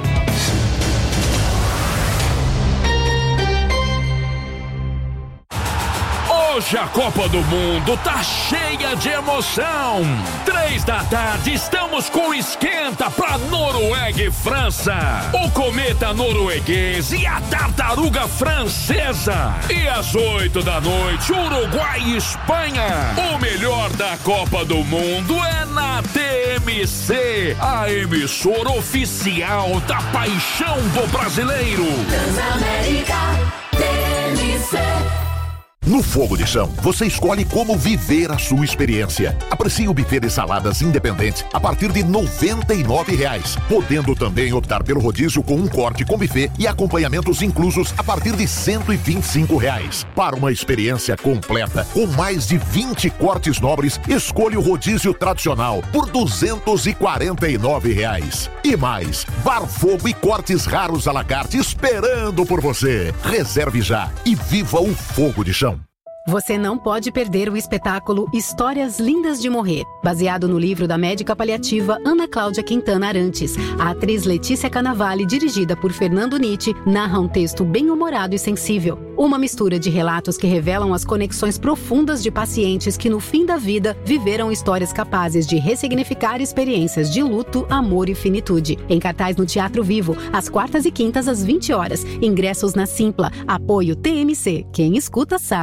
Hoje a Copa do Mundo tá cheia de emoção. Três da tarde estamos com esquenta pra Noruega e França. O cometa norueguês e a tartaruga francesa. E às oito da noite, Uruguai e Espanha. O melhor da Copa do Mundo é na T M C, a emissora oficial da paixão do brasileiro. Transamérica T M C. No Fogo de Chão, você escolhe como viver a sua experiência. Aprecie o buffet de saladas independente a partir de noventa e nove reais, podendo também optar pelo rodízio com um corte com buffet e acompanhamentos inclusos a partir de cento e vinte e cinco reais. Para uma experiência completa, com mais de vinte cortes nobres, escolha o rodízio tradicional por duzentos e quarenta e nove reais. E mais, bar fogo e cortes raros à la carte esperando por você. Reserve já e viva o Fogo de Chão. Você não pode perder o espetáculo Histórias Lindas de Morrer, baseado no livro da médica paliativa Ana Cláudia Quintana Arantes. A atriz Letícia Cannavale, dirigida por Fernando Nietzsche, narra um texto bem-humorado e sensível. Uma mistura de relatos que revelam as conexões profundas de pacientes que, no fim da vida, viveram histórias capazes de ressignificar experiências de luto, amor e finitude. Em cartaz no Teatro Vivo, às quartas e quintas às vinte horas. Ingressos na Simpla. Apoio T M C. Quem escuta sabe.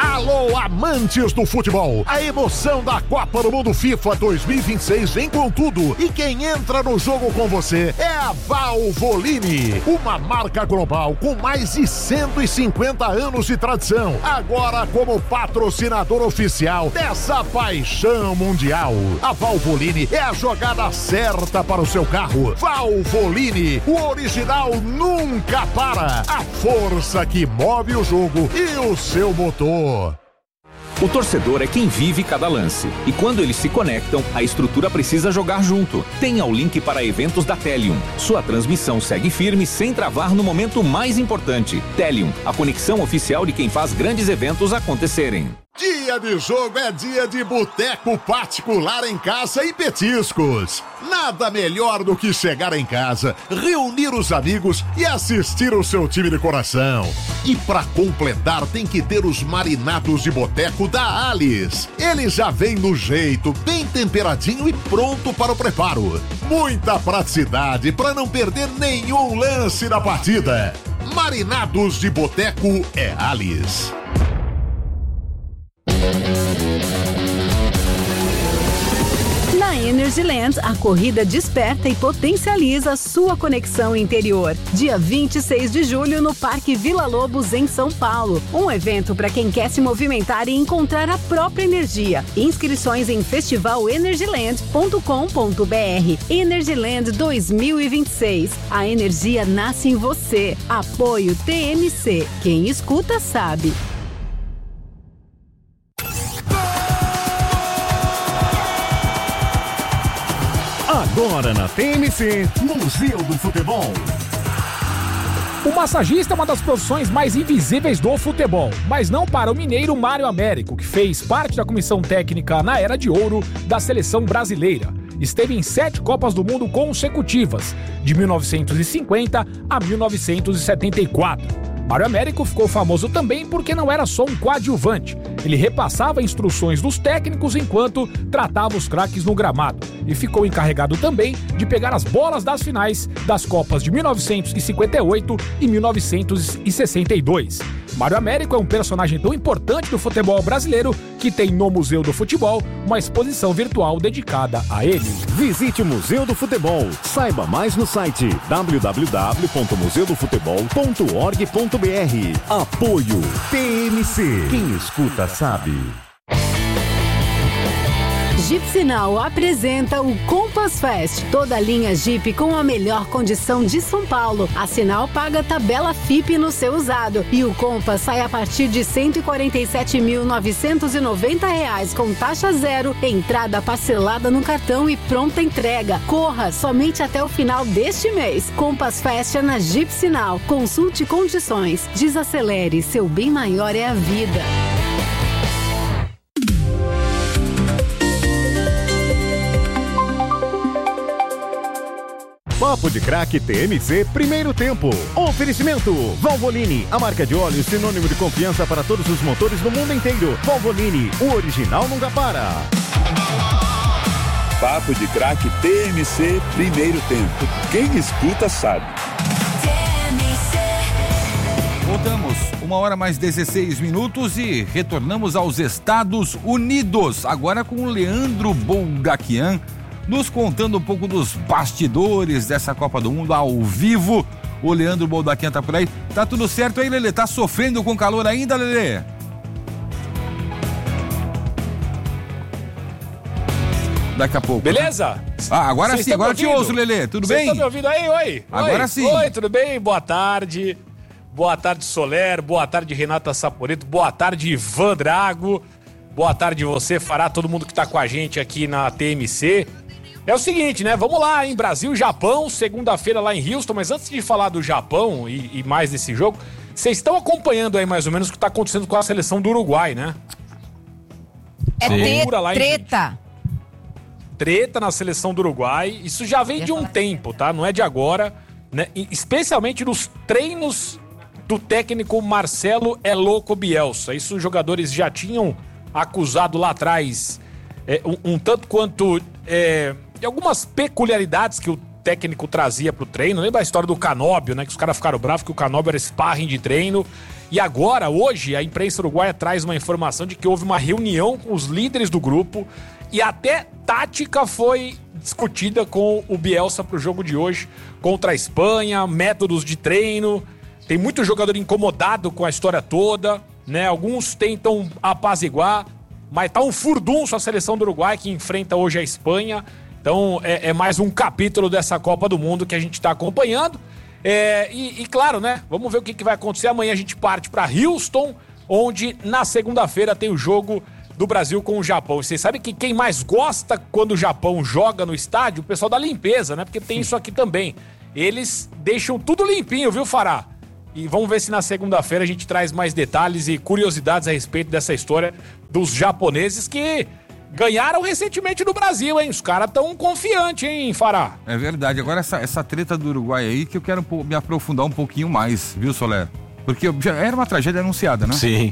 Alô, amantes do futebol! A emoção da Copa do Mundo FIFA dois mil e vinte e seis vem com tudo. E quem entra no jogo com você é a Valvoline, uma marca global com mais de cento e cinquenta anos de tradição. Agora como patrocinador oficial dessa paixão mundial. A Valvoline é a jogada certa para o seu carro. Valvoline, o original nunca para. A força que move o jogo e o seu motor. O torcedor é quem vive cada lance. E quando eles se conectam, a estrutura precisa jogar junto. Tenha o link para eventos da Telium. Sua transmissão segue firme sem travar no momento mais importante. Telium, a conexão oficial de quem faz grandes eventos acontecerem. Dia de jogo é dia de boteco particular em casa e petiscos. Nada melhor do que chegar em casa, reunir os amigos e assistir o seu time de coração. E pra completar tem que ter os marinados de boteco da Alice. Ele já vem no jeito, bem temperadinho e pronto para o preparo. Muita praticidade para não perder nenhum lance da partida. Marinados de boteco é Alice. Na Energyland, a corrida desperta e potencializa sua conexão interior. Dia vinte e seis de julho no Parque Vila Lobos, em São Paulo. Um evento para quem quer se movimentar e encontrar a própria energia. Inscrições em festival energyland ponto com ponto b r. Energyland dois mil e vinte e seis. A energia nasce em você. Apoio T M C. Quem escuta sabe. Agora na T M C, Museu do Futebol. O massagista é uma das profissões mais invisíveis do futebol, mas não para o mineiro Mário Américo, que fez parte da comissão técnica na Era de Ouro da seleção brasileira. Esteve em sete Copas do Mundo consecutivas, de mil novecentos e cinquenta a mil novecentos e setenta e quatro. Mário Américo ficou famoso também porque não era só um coadjuvante. Ele repassava instruções dos técnicos enquanto tratava os craques no gramado. E ficou encarregado também de pegar as bolas das finais das Copas de mil novecentos e cinquenta e oito e mil novecentos e sessenta e dois. Mário Américo é um personagem tão importante do futebol brasileiro que tem no Museu do Futebol uma exposição virtual dedicada a ele. Visite o Museu do Futebol. Saiba mais no site w w w ponto museu do futebol ponto org ponto b r. Apoio T M C. Quem escuta sabe. Jeep Sinal apresenta o Compass Fest. Toda a linha Jeep com a melhor condição de São Paulo. A Sinal paga tabela F I P no seu usado. E o Compass sai a partir de cento e quarenta e sete mil novecentos e noventa reais com taxa zero, entrada parcelada no cartão e pronta entrega. Corra somente até o final deste mês. Compass Fest é na Jeep Sinal. Consulte condições. Desacelere. Seu bem maior é a vida. Papo de Craque T M C, primeiro tempo. Oferecimento: Valvoline, a marca de óleo sinônimo de confiança para todos os motores do mundo inteiro. Valvoline, o original nunca para. Papo de Craque T M C, primeiro tempo. Quem escuta sabe. Voltamos, uma hora mais dezesseis minutos e retornamos aos Estados Unidos. Agora com o Leandro Boldaquian, nos contando um pouco dos bastidores dessa Copa do Mundo ao vivo. O Leandro Boldaquian tá por aí. Tá tudo certo aí, Lelê? Tá sofrendo com calor ainda, Lelê? Daqui a pouco. Beleza? Ah, agora Cês sim, agora eu te ouço, Lelê. Tudo Cês bem? Vocês estão me ouvindo aí? Oi. Agora Oi. sim. Oi, tudo bem? Boa tarde. Boa tarde, Soler. Boa tarde, Renata Saporeto. Boa tarde, Ivan Drago. Boa tarde você, Fará, todo mundo que tá com a gente aqui na T M C. É o seguinte, né? Vamos lá, em Brasil, Japão, segunda-feira lá em Houston. Mas antes de falar do Japão e, e mais desse jogo, vocês estão acompanhando aí mais ou menos o que tá acontecendo com a seleção do Uruguai, né? É te- treta. Treta na seleção do Uruguai. Isso já vem de um tempo, tá? Não é de agora, né? E especialmente nos treinos do técnico Marcelo É Louco Bielsa. Isso os jogadores já tinham acusado lá atrás, é, um, um tanto quanto é, de algumas peculiaridades que o técnico trazia pro treino. Lembra a história do Canóbio, né? Que os caras ficaram bravos que o Canóbio era sparring de treino E agora, hoje, a imprensa uruguaia traz uma informação de que houve uma reunião com os líderes do grupo e até tática foi discutida com o Bielsa para o jogo de hoje contra a Espanha, métodos de treino. Tem muito jogador incomodado com a história toda, né? Alguns tentam apaziguar, mas tá um furdunço a seleção do Uruguai que enfrenta hoje a Espanha. Então é, é mais um capítulo dessa Copa do Mundo que a gente está acompanhando. É, e, e claro, né? Vamos ver o que, que vai acontecer. Amanhã a gente parte para Houston, onde na segunda-feira tem o jogo do Brasil com o Japão. E vocês sabem que quem mais gosta quando o Japão joga no estádio? O pessoal da limpeza, né? Porque tem isso aqui também. Eles deixam tudo limpinho, viu, Fará? E vamos ver se na segunda-feira a gente traz mais detalhes e curiosidades a respeito dessa história dos japoneses que ganharam recentemente no Brasil, hein? Os caras estão confiantes, hein, Fará? É verdade. Agora essa, essa treta do Uruguai aí que eu quero me aprofundar um pouquinho mais, viu, Soler? Porque já era uma tragédia anunciada, né? Sim.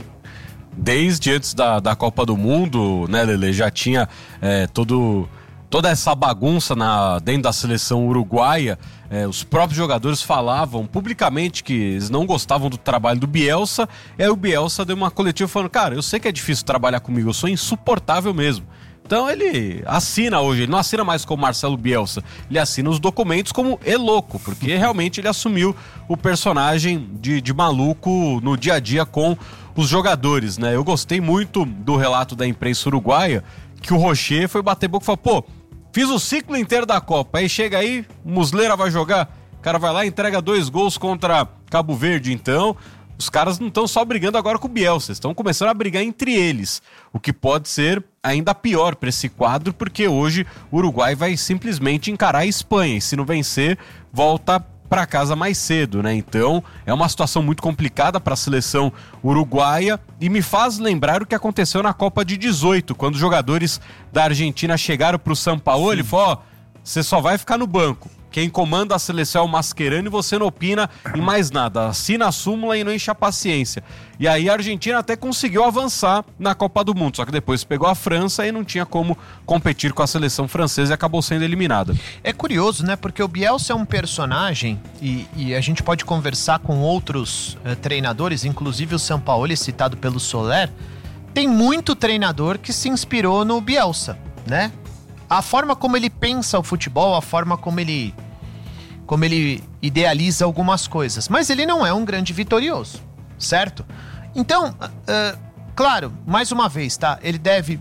Desde antes da, da Copa do Mundo, né, Lele? Já tinha é, todo... toda essa bagunça na, dentro da seleção uruguaia. É, os próprios jogadores falavam publicamente que eles não gostavam do trabalho do Bielsa, e aí o Bielsa deu uma coletiva falando, cara, eu sei que é difícil trabalhar comigo, eu sou insuportável mesmo. Então ele assina hoje, ele não assina mais como Marcelo Bielsa, ele assina os documentos como E Louco, porque realmente ele assumiu o personagem de, de maluco no dia a dia com os jogadores, né? Eu gostei muito do relato da imprensa uruguaia, que o Rocher foi bater boca e falou, pô, fiz o ciclo inteiro da Copa, aí chega aí, Muslera vai jogar, o cara vai lá e entrega dois gols contra Cabo Verde, então os caras não estão só brigando agora com o Bielsa, estão começando a brigar entre eles, o que pode ser ainda pior para esse quadro, porque hoje o Uruguai vai simplesmente encarar a Espanha, e se não vencer, volta para casa mais cedo, né? Então é uma situação muito complicada para a seleção uruguaia e me faz lembrar o que aconteceu na Copa de dezoito, quando os jogadores da Argentina chegaram para o Sampaoli e falou, ó, você só vai ficar no banco. Quem comanda a seleção é o Mascherano e você não opina em mais nada. Assina a súmula e não enche a paciência. E aí a Argentina até conseguiu avançar na Copa do Mundo, só que depois pegou a França e não tinha como competir com a seleção francesa e acabou sendo eliminada. É curioso, né? Porque o Bielsa é um personagem e, e a gente pode conversar com outros eh, treinadores, inclusive o Sampaoli, citado pelo Soler. Tem muito treinador que se inspirou no Bielsa, né? A forma como ele pensa o futebol, a forma como ele, como ele idealiza algumas coisas. Mas ele não é um grande vitorioso, certo? Então, uh, claro, mais uma vez, tá? Ele deve...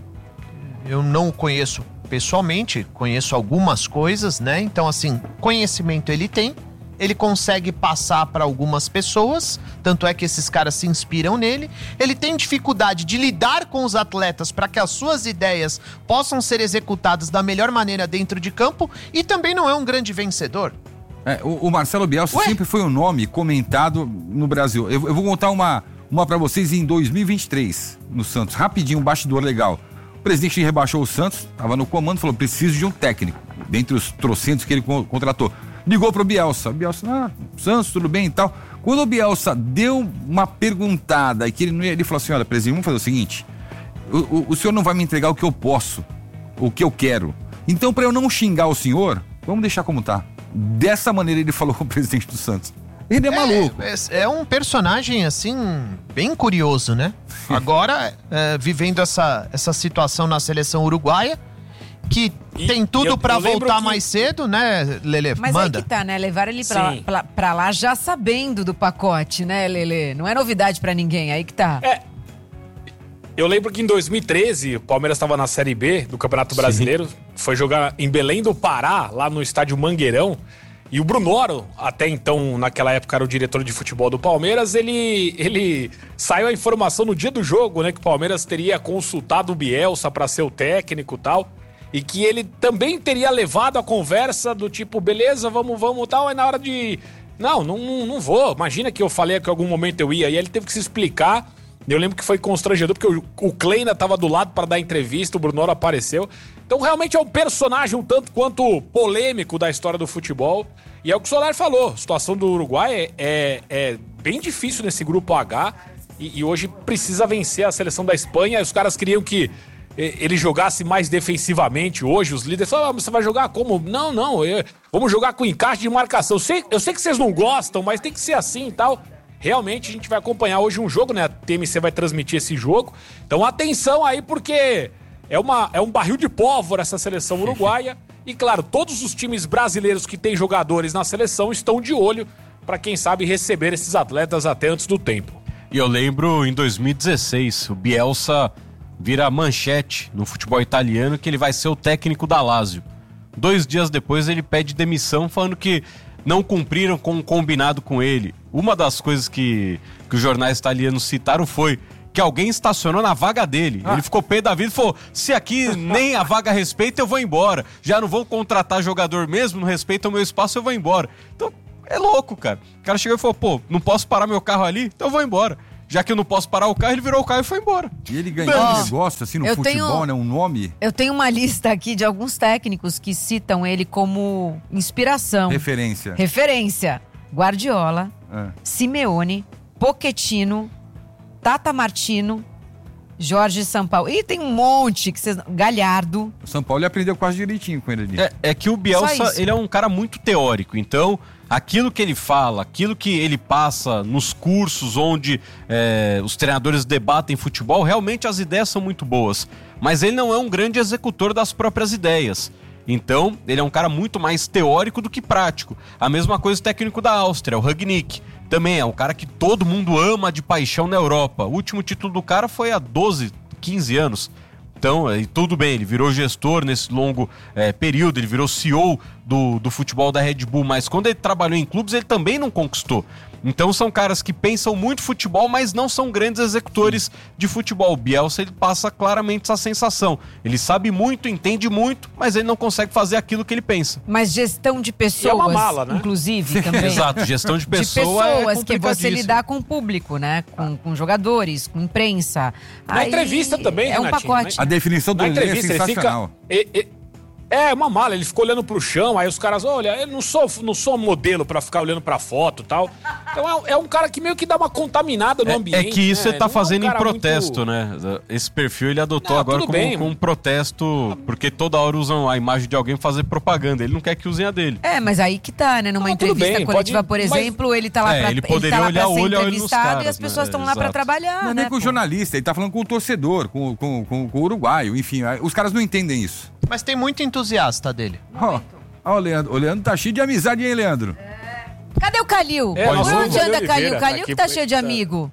Eu não o conheço pessoalmente, conheço algumas coisas, né? Então, assim, conhecimento ele tem. Ele consegue passar para algumas pessoas, tanto é que esses caras se inspiram nele. Ele tem dificuldade de lidar com os atletas para que as suas ideias possam ser executadas da melhor maneira dentro de campo e também não é um grande vencedor. É, o, o Marcelo Bielsa Ué? sempre foi um nome comentado no Brasil. Eu, eu vou contar uma, uma para vocês em dois mil e vinte e três, no Santos. Rapidinho, um bastidor legal. O presidente rebaixou o Santos, estava no comando, falou, preciso de um técnico, dentre os trocentos que ele contratou. Ligou pro Bielsa, Bielsa, ah, Santos, tudo bem e tal. Quando o Bielsa deu uma perguntada e que ele não ia, ele falou assim, olha, presidente, vamos fazer o seguinte, o, o, o senhor não vai me entregar o que eu posso, o que eu quero. Então, para eu não xingar o senhor, vamos deixar como tá. Dessa maneira ele falou com o presidente do Santos. Ele é, é maluco. É, é um personagem, assim, bem curioso, né? Agora, é, vivendo essa, essa situação na seleção uruguaia, que e, tem tudo pra voltar que... mais cedo, né, Lelê? Mas Manda. aí que tá, né? Levar ele pra, pra, pra lá já sabendo do pacote, né, Lelê? Não é novidade pra ninguém, aí que tá. É. Eu lembro que em dois mil e treze, o Palmeiras estava na Série B do Campeonato Brasileiro, Sim. foi jogar em Belém do Pará, lá no estádio Mangueirão, e o Brunoro, até então, naquela época era o diretor de futebol do Palmeiras, ele, ele saiu a informação no dia do jogo, né, que o Palmeiras teria consultado o Bielsa pra ser o técnico e tal, e que ele também teria levado a conversa do tipo, beleza, vamos, vamos tal, aí na hora de... Não, não, não vou, imagina que eu falei que em algum momento eu ia, e aí ele teve que se explicar. Eu lembro que foi constrangedor, porque o, o Kleina tava do lado para dar entrevista, o Brunoro apareceu. Então realmente é um personagem um tanto quanto polêmico da história do futebol. E é o que o Soler falou, a situação do Uruguai é, é, é bem difícil nesse grupo H, e, e hoje precisa vencer a seleção da Espanha. Os caras queriam que ele jogasse mais defensivamente hoje, os líderes falaram, ah, você vai jogar como? Não, não, eu, vamos jogar com encaixe de marcação. Eu sei, eu sei que vocês não gostam, mas tem que ser assim e tal. realmente a gente vai acompanhar hoje um jogo, né? A T M C vai transmitir esse jogo. Então atenção aí, porque é, uma, é um barril de pólvora essa seleção uruguaia. E claro, todos os times brasileiros que têm jogadores na seleção estão de olho para quem sabe receber esses atletas até antes do tempo. E eu lembro em dois mil e dezesseis, o Bielsa vira manchete no futebol italiano que ele vai ser o técnico da Lazio. Dois dias depois ele pede demissão falando que não cumpriram com o combinado com ele. Uma das coisas que, que os jornais italianos citaram foi que alguém estacionou na vaga dele. Ah. Ele ficou pé da vida e falou, se aqui nem a vaga respeita, eu vou embora. Já não vou contratar jogador mesmo, não respeita o meu espaço, eu vou embora. Então, é louco, cara. O cara chegou e falou, pô, não posso parar meu carro ali, então eu vou embora. Já que eu não posso parar o carro, ele virou o carro e foi embora. E ele ganhou um negócio assim no futebol, tenho, né? Um nome. Eu tenho uma lista aqui de alguns técnicos que citam ele como inspiração. Referência. Referência. Guardiola, é. Simeone, Pochettino, Tata Martino, Jorge Sampaoli. E tem um monte que vocês... Galhardo. O Sampaoli aprendeu quase direitinho com ele ali. É, é que o Bielsa, ele é um cara muito teórico, então... Aquilo que ele fala, aquilo que ele passa nos cursos onde é, os treinadores debatem futebol, realmente as ideias são muito boas. Mas ele não é um grande executor das próprias ideias. Então, ele é um cara muito mais teórico do que prático. A mesma coisa o técnico da Áustria, o Rangnick. Também é um cara que todo mundo ama de paixão na Europa. O último título do cara foi há doze, quinze anos. Então, e tudo bem, ele virou gestor nesse longo é, período, ele virou C E O do, do futebol da Red Bull, mas quando ele trabalhou em clubes, ele também não conquistou. Então são caras que pensam muito futebol, mas não são grandes executores de futebol. O Bielsa, ele passa claramente essa sensação. Ele sabe muito, entende muito, mas ele não consegue fazer aquilo que ele pensa. Mas gestão de pessoas, é uma mala, né? Inclusive, também. Exato, gestão de pessoa de pessoas, é que você lidar com o público, né? Com, com jogadores, com imprensa. Na Aí, entrevista também, é um Renatinho, pacote. A definição do ele é sensacional. Ele fica, e, e, É, uma mala, ele ficou olhando pro chão, aí os caras, olha, eu não sou, não sou modelo pra ficar olhando pra foto e tal. Então é, é um cara que meio que dá uma contaminada no é, ambiente. É que isso né? ele tá não fazendo é um em protesto, muito... né? Esse perfil ele adotou não, agora como, bem, como um protesto, porque toda hora usam a imagem de alguém pra fazer propaganda. Ele não quer que usem a dele. É, mas aí que tá, né? Numa não, entrevista bem, coletiva, pode, por exemplo, mas... ele tá lá é, pra, ele poderia ele tá lá olhar pra ser olho entrevistado caras, e as pessoas estão né? lá Exato. pra trabalhar, Não é né, nem com o jornalista, ele tá falando com o torcedor, com, com, com, com o uruguaio, enfim. Os caras não entendem isso. Mas tem muito entusiasta dele. Ó, ó o Leandro. O Leandro tá cheio de amizade, hein, Leandro? É. Cadê o Calil? É, Onde nossa, anda Calil? Tá Calil que tá aqui, cheio de amigo.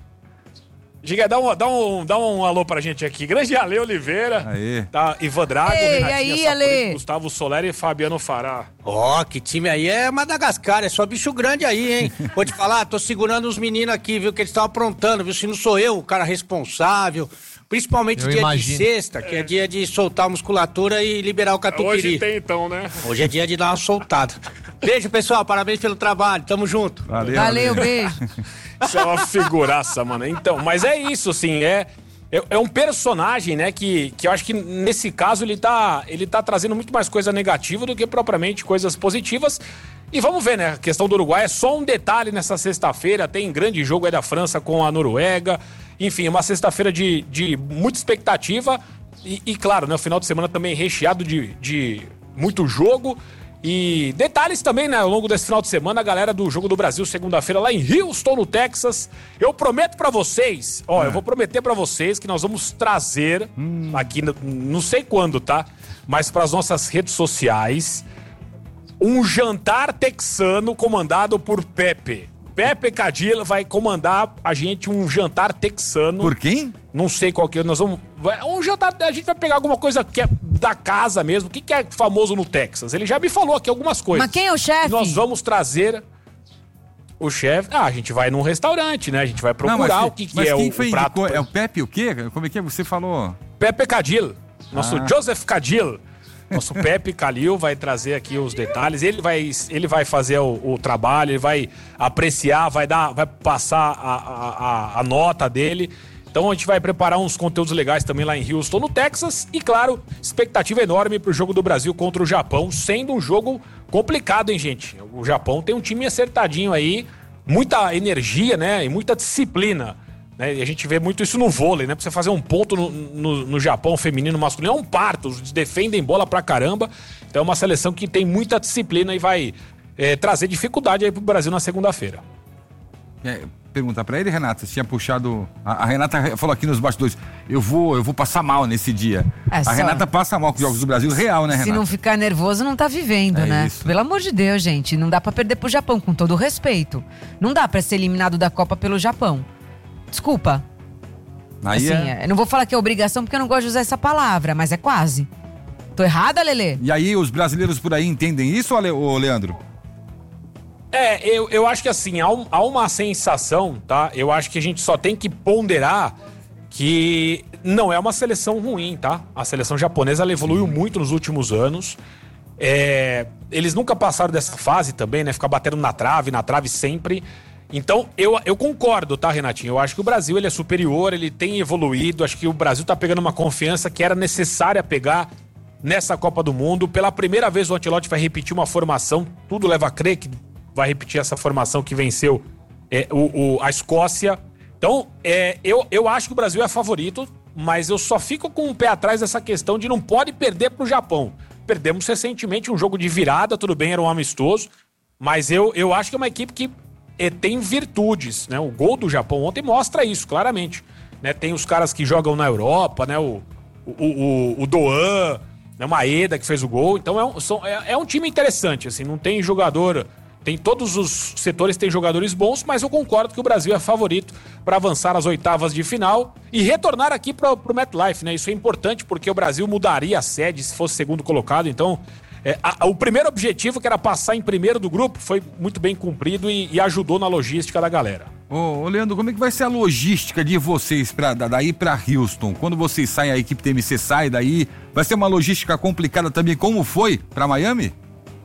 Diga, dá um, dá, um, dá um alô pra gente aqui. Grande Ale Oliveira. Aê. Tá, Ivan Drago, Ei, Renatinha aí, Sapori, Ale? Gustavo Soler e Fabiano Fará. Ó, oh, que time aí é Madagascar, é só bicho grande aí, hein? Vou te falar, tô segurando os meninos aqui, viu, que eles estão aprontando, viu? Se não sou eu o cara responsável, principalmente eu dia imagino. de sexta, que é. é dia de soltar a musculatura e liberar o catupiry. Hoje tem então, né? Hoje é dia de dar uma soltada. Beijo, pessoal, parabéns pelo trabalho, tamo junto. Valeu, Valeu, beijo. Isso é uma figuraça, mano. Então, mas é isso, assim, é, é, é um personagem, né, que, que eu acho que nesse caso ele tá, ele tá trazendo muito mais coisa negativa do que propriamente coisas positivas. E vamos ver, né, a questão do Uruguai é só um detalhe nessa sexta-feira, tem grande jogo aí da França com a Noruega, enfim, uma sexta-feira de, de muita expectativa e, e claro, né, o final de semana também recheado de, de muito jogo. E detalhes também, né, ao longo desse final de semana, a galera do Jogo do Brasil, segunda-feira, lá em Houston, no Texas. Eu prometo pra vocês, ó, é. eu vou prometer pra vocês que nós vamos trazer hum. aqui, não sei quando, tá? Mas pras nossas redes sociais, um jantar texano comandado por Pepe. Pepe Cadilha vai comandar a gente um jantar texano. Por quem? Não sei qual que é. Nós vamos. Um jantar. A gente vai pegar alguma coisa que é da casa mesmo. O que, que é famoso no Texas? Ele já me falou aqui algumas coisas. Mas quem é o chefe? Nós vamos trazer o chefe. Ah, a gente vai num restaurante, né? A gente vai procurar não, o que, que mas é quem o, foi o prato. Indicou? É o Pepe o quê? Como é que é? Você falou? Pepe Cadil. Nosso ah. Joseph Cadil. Nosso Pepe Calil vai trazer aqui os detalhes. Ele vai, ele vai fazer o, o trabalho, ele vai apreciar, vai dar, vai passar a, a, a nota dele. Então a gente vai preparar uns conteúdos legais também lá em Houston, no Texas. E claro, expectativa enorme pro jogo do Brasil contra o Japão, sendo um jogo complicado, hein, gente? O Japão tem um time acertadinho aí, muita energia, né? E muita disciplina. Né? E a gente vê muito isso no vôlei, né? Pra você fazer um ponto no, no, no Japão feminino, masculino, é um parto. Eles defendem bola pra caramba. Então é uma seleção que tem muita disciplina e vai é, trazer dificuldade aí pro Brasil na segunda-feira. É, perguntar pra ele, Renata, se tinha puxado... A, a Renata falou aqui nos bastidores, eu vou, eu vou passar mal nesse dia. É, a só... Renata passa mal com os Jogos do Brasil real, né, Renata? Se não ficar nervoso, não tá vivendo, é né? Isso. Pelo amor de Deus, gente, não dá pra perder pro Japão, com todo o respeito. Não dá pra ser eliminado da Copa pelo Japão. Desculpa. Aí assim, é... eu não vou falar que é obrigação, porque eu não gosto de usar essa palavra, mas é quase. Tô errada, Lelê? E aí, os brasileiros por aí entendem isso, ô Leandro? É, eu, eu acho que assim, há, um, há uma sensação, tá? Eu acho que a gente só tem que ponderar que não é uma seleção ruim, tá? A seleção japonesa, ela evoluiu muito nos últimos anos. É, eles nunca passaram dessa fase também, né? Ficar batendo na trave, na trave sempre. Então, eu, eu concordo, tá, Renatinho? Eu acho que o Brasil, ele é superior, ele tem evoluído. Acho que o Brasil tá pegando uma confiança que era necessária pegar nessa Copa do Mundo. Pela primeira vez, o Ancelotti vai repetir uma formação. Tudo leva a crer que vai repetir essa formação que venceu é, o, o, a Escócia. Então, é, eu, eu acho que o Brasil é favorito, mas eu só fico com o pé atrás dessa questão de não pode perder pro Japão. Perdemos recentemente um jogo de virada, tudo bem, era um amistoso, mas eu, eu acho que é uma equipe que é, tem virtudes, né? O gol do Japão ontem mostra isso, claramente. Né? Tem os caras que jogam na Europa, né? O, o, o, o Doan, né? O Maeda que fez o gol. Então é um, são, é, é um time interessante, assim, não tem jogador... Tem todos os setores, tem jogadores bons, mas eu concordo que o Brasil é favorito para avançar às oitavas de final e retornar aqui para o MetLife, né? Isso é importante porque o Brasil mudaria a sede se fosse segundo colocado. Então, é, a, o primeiro objetivo, que era passar em primeiro do grupo, foi muito bem cumprido e, e ajudou na logística da galera. Ô, ô, Leandro, como é que vai ser a logística de vocês pra, daí para Houston? Quando vocês saem, a equipe T M C sai daí, vai ser uma logística complicada também, como foi para Miami?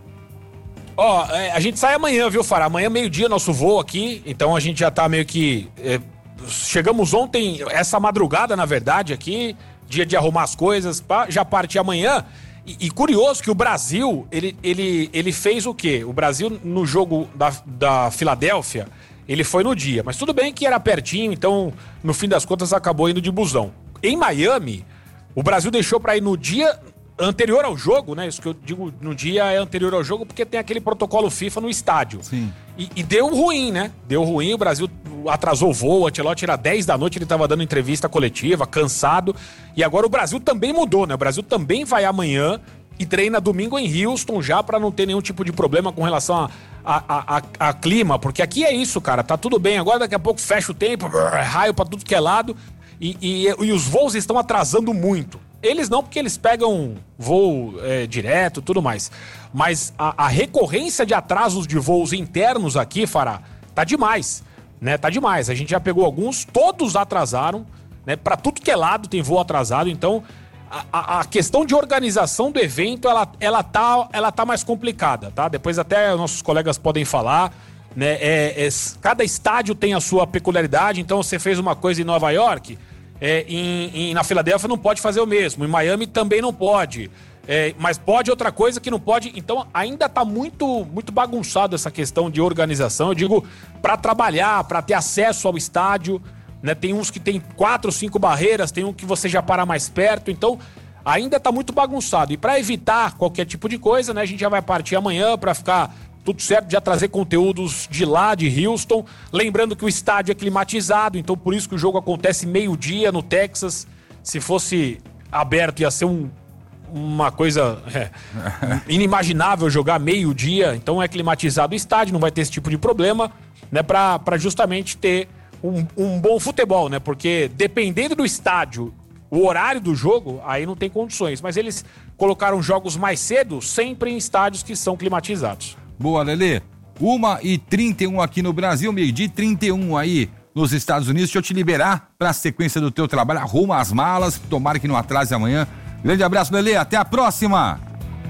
Ó, oh, é, a gente sai amanhã, viu, Fará? Amanhã, meio-dia, nosso voo aqui. Então a gente já tá meio que... É, chegamos ontem, essa madrugada, na verdade, aqui. Dia de arrumar as coisas, pá, já partir amanhã. E, e curioso que o Brasil, ele, ele, ele fez o quê? O Brasil, no jogo da, da Filadélfia, ele foi no dia. Mas tudo bem que era pertinho, então, no fim das contas, acabou indo de busão. Em Miami, o Brasil deixou pra ir no dia... anterior ao jogo, né? Isso que eu digo no dia é anterior ao jogo, porque tem aquele protocolo FIFA no estádio. Sim. E, e deu ruim, né? Deu ruim, o Brasil atrasou o voo, o Ancelotti era dez da noite, ele tava dando entrevista coletiva, cansado. E agora o Brasil também mudou, né? O Brasil também vai amanhã e treina domingo em Houston já pra não ter nenhum tipo de problema com relação a, a, a, a, a clima, porque aqui é isso, cara, tá tudo bem. Agora daqui a pouco fecha o tempo, brrr, raio pra tudo que é lado e, e, e os voos estão atrasando muito. Eles não, porque eles pegam voo é, direto, tudo mais. Mas a, a recorrência de atrasos de voos internos aqui, Fará, tá demais, né? Tá demais. A gente já pegou alguns, todos atrasaram, né? Pra tudo que é lado tem voo atrasado. Então, a, a questão de organização do evento, ela, ela, tá, ela tá mais complicada, tá? Depois até nossos colegas podem falar, né? É, é, cada estádio tem a sua peculiaridade. Então, você fez uma coisa em Nova York... É, em, em, na Filadélfia não pode fazer o mesmo, em Miami também não pode, é, mas pode outra coisa que não pode. Então ainda tá muito, muito bagunçado essa questão de organização. Eu digo, para trabalhar, para ter acesso ao estádio, né? Tem uns que tem quatro, cinco barreiras, tem um que você já para mais perto, então ainda tá muito bagunçado. E para evitar qualquer tipo de coisa, né, a gente já vai partir amanhã para ficar tudo certo, já trazer conteúdos de lá, de Houston. Lembrando que o estádio é climatizado, então por isso que o jogo acontece meio-dia no Texas. Se fosse aberto, ia ser um, uma coisa é, inimaginável jogar meio-dia. Então é climatizado o estádio, não vai ter esse tipo de problema, né? Pra, pra justamente ter um, um bom futebol, né? Porque dependendo do estádio, o horário do jogo, aí não tem condições. Mas eles colocaram jogos mais cedo, sempre em estádios que são climatizados. Boa, Lelê. uma e trinta e um aqui no Brasil, meio-dia e trinta e um aí nos Estados Unidos. Deixa eu te liberar para a sequência do teu trabalho. Arruma as malas, tomara que não atrase amanhã. Grande abraço, Lelê. Até a próxima.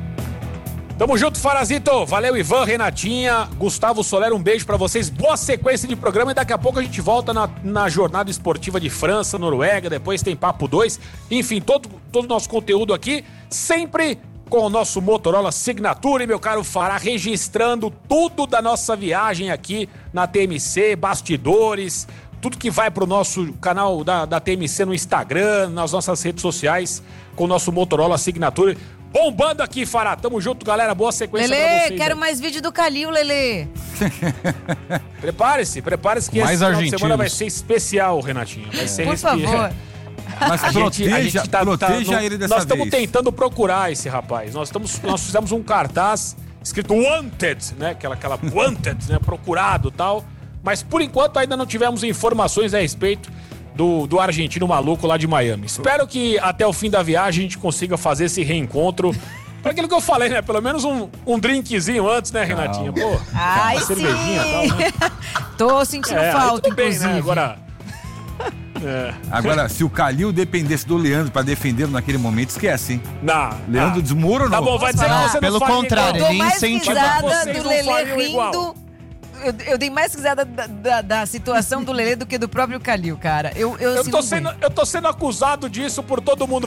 Tamo junto, Farazito. Valeu, Ivan, Renatinha, Gustavo Soler, um beijo pra vocês. Boa sequência de programa e daqui a pouco a gente volta na, na jornada esportiva de França, Noruega, depois tem Papo dois. Enfim, todo todo o nosso conteúdo aqui, sempre com o nosso Motorola Signature, meu caro Fará, registrando tudo da nossa viagem aqui na T M C, bastidores, tudo que vai pro nosso canal da, da T M C no Instagram, nas nossas redes sociais, com o nosso Motorola Signature. bombando aqui, Fará. Tamo junto, galera. Boa sequência Lelê, pra vocês. quero aí. mais vídeo do Calil, Lelê. Prepare-se, prepare-se que Mais esse final de argentinos. semana vai ser especial, Renatinho. Vai ser Por respi- favor. Mas A gente- proteja, a gente tá- proteja tá- ele dessa Nós estamos vez. tentando procurar esse rapaz. Nós, estamos, nós fizemos um cartaz escrito Wanted, né? Aquela, aquela Wanted, né? Procurado e tal. Mas por enquanto ainda não tivemos informações a respeito do, do argentino maluco lá de Miami. Espero que até o fim da viagem a gente consiga fazer esse reencontro. Para aquilo que eu falei, né? Pelo menos um, um drinkzinho antes, né, Renatinha? Pô, Ai, uma sim. cervejinha e tal, né? Tô sentindo É, aí falta, tudo bem, inclusive. né? Agora. É. Agora, se o Calil dependesse do Leandro pra defendê-lo naquele momento, esquece, hein? Não. Leandro ah. desmoronou. Tá bom, vai dizer que você não Pelo faria contrário, igual. Eu dou ele mais incentiva risada vocês do não Lelê fariam igual. rindo. Eu, eu dei mais risada da, da, da situação do Lelê do que do próprio Calil, cara. Eu, eu, Eu assim, tô, não sendo, aguento. eu tô sendo acusado disso por todo mundo.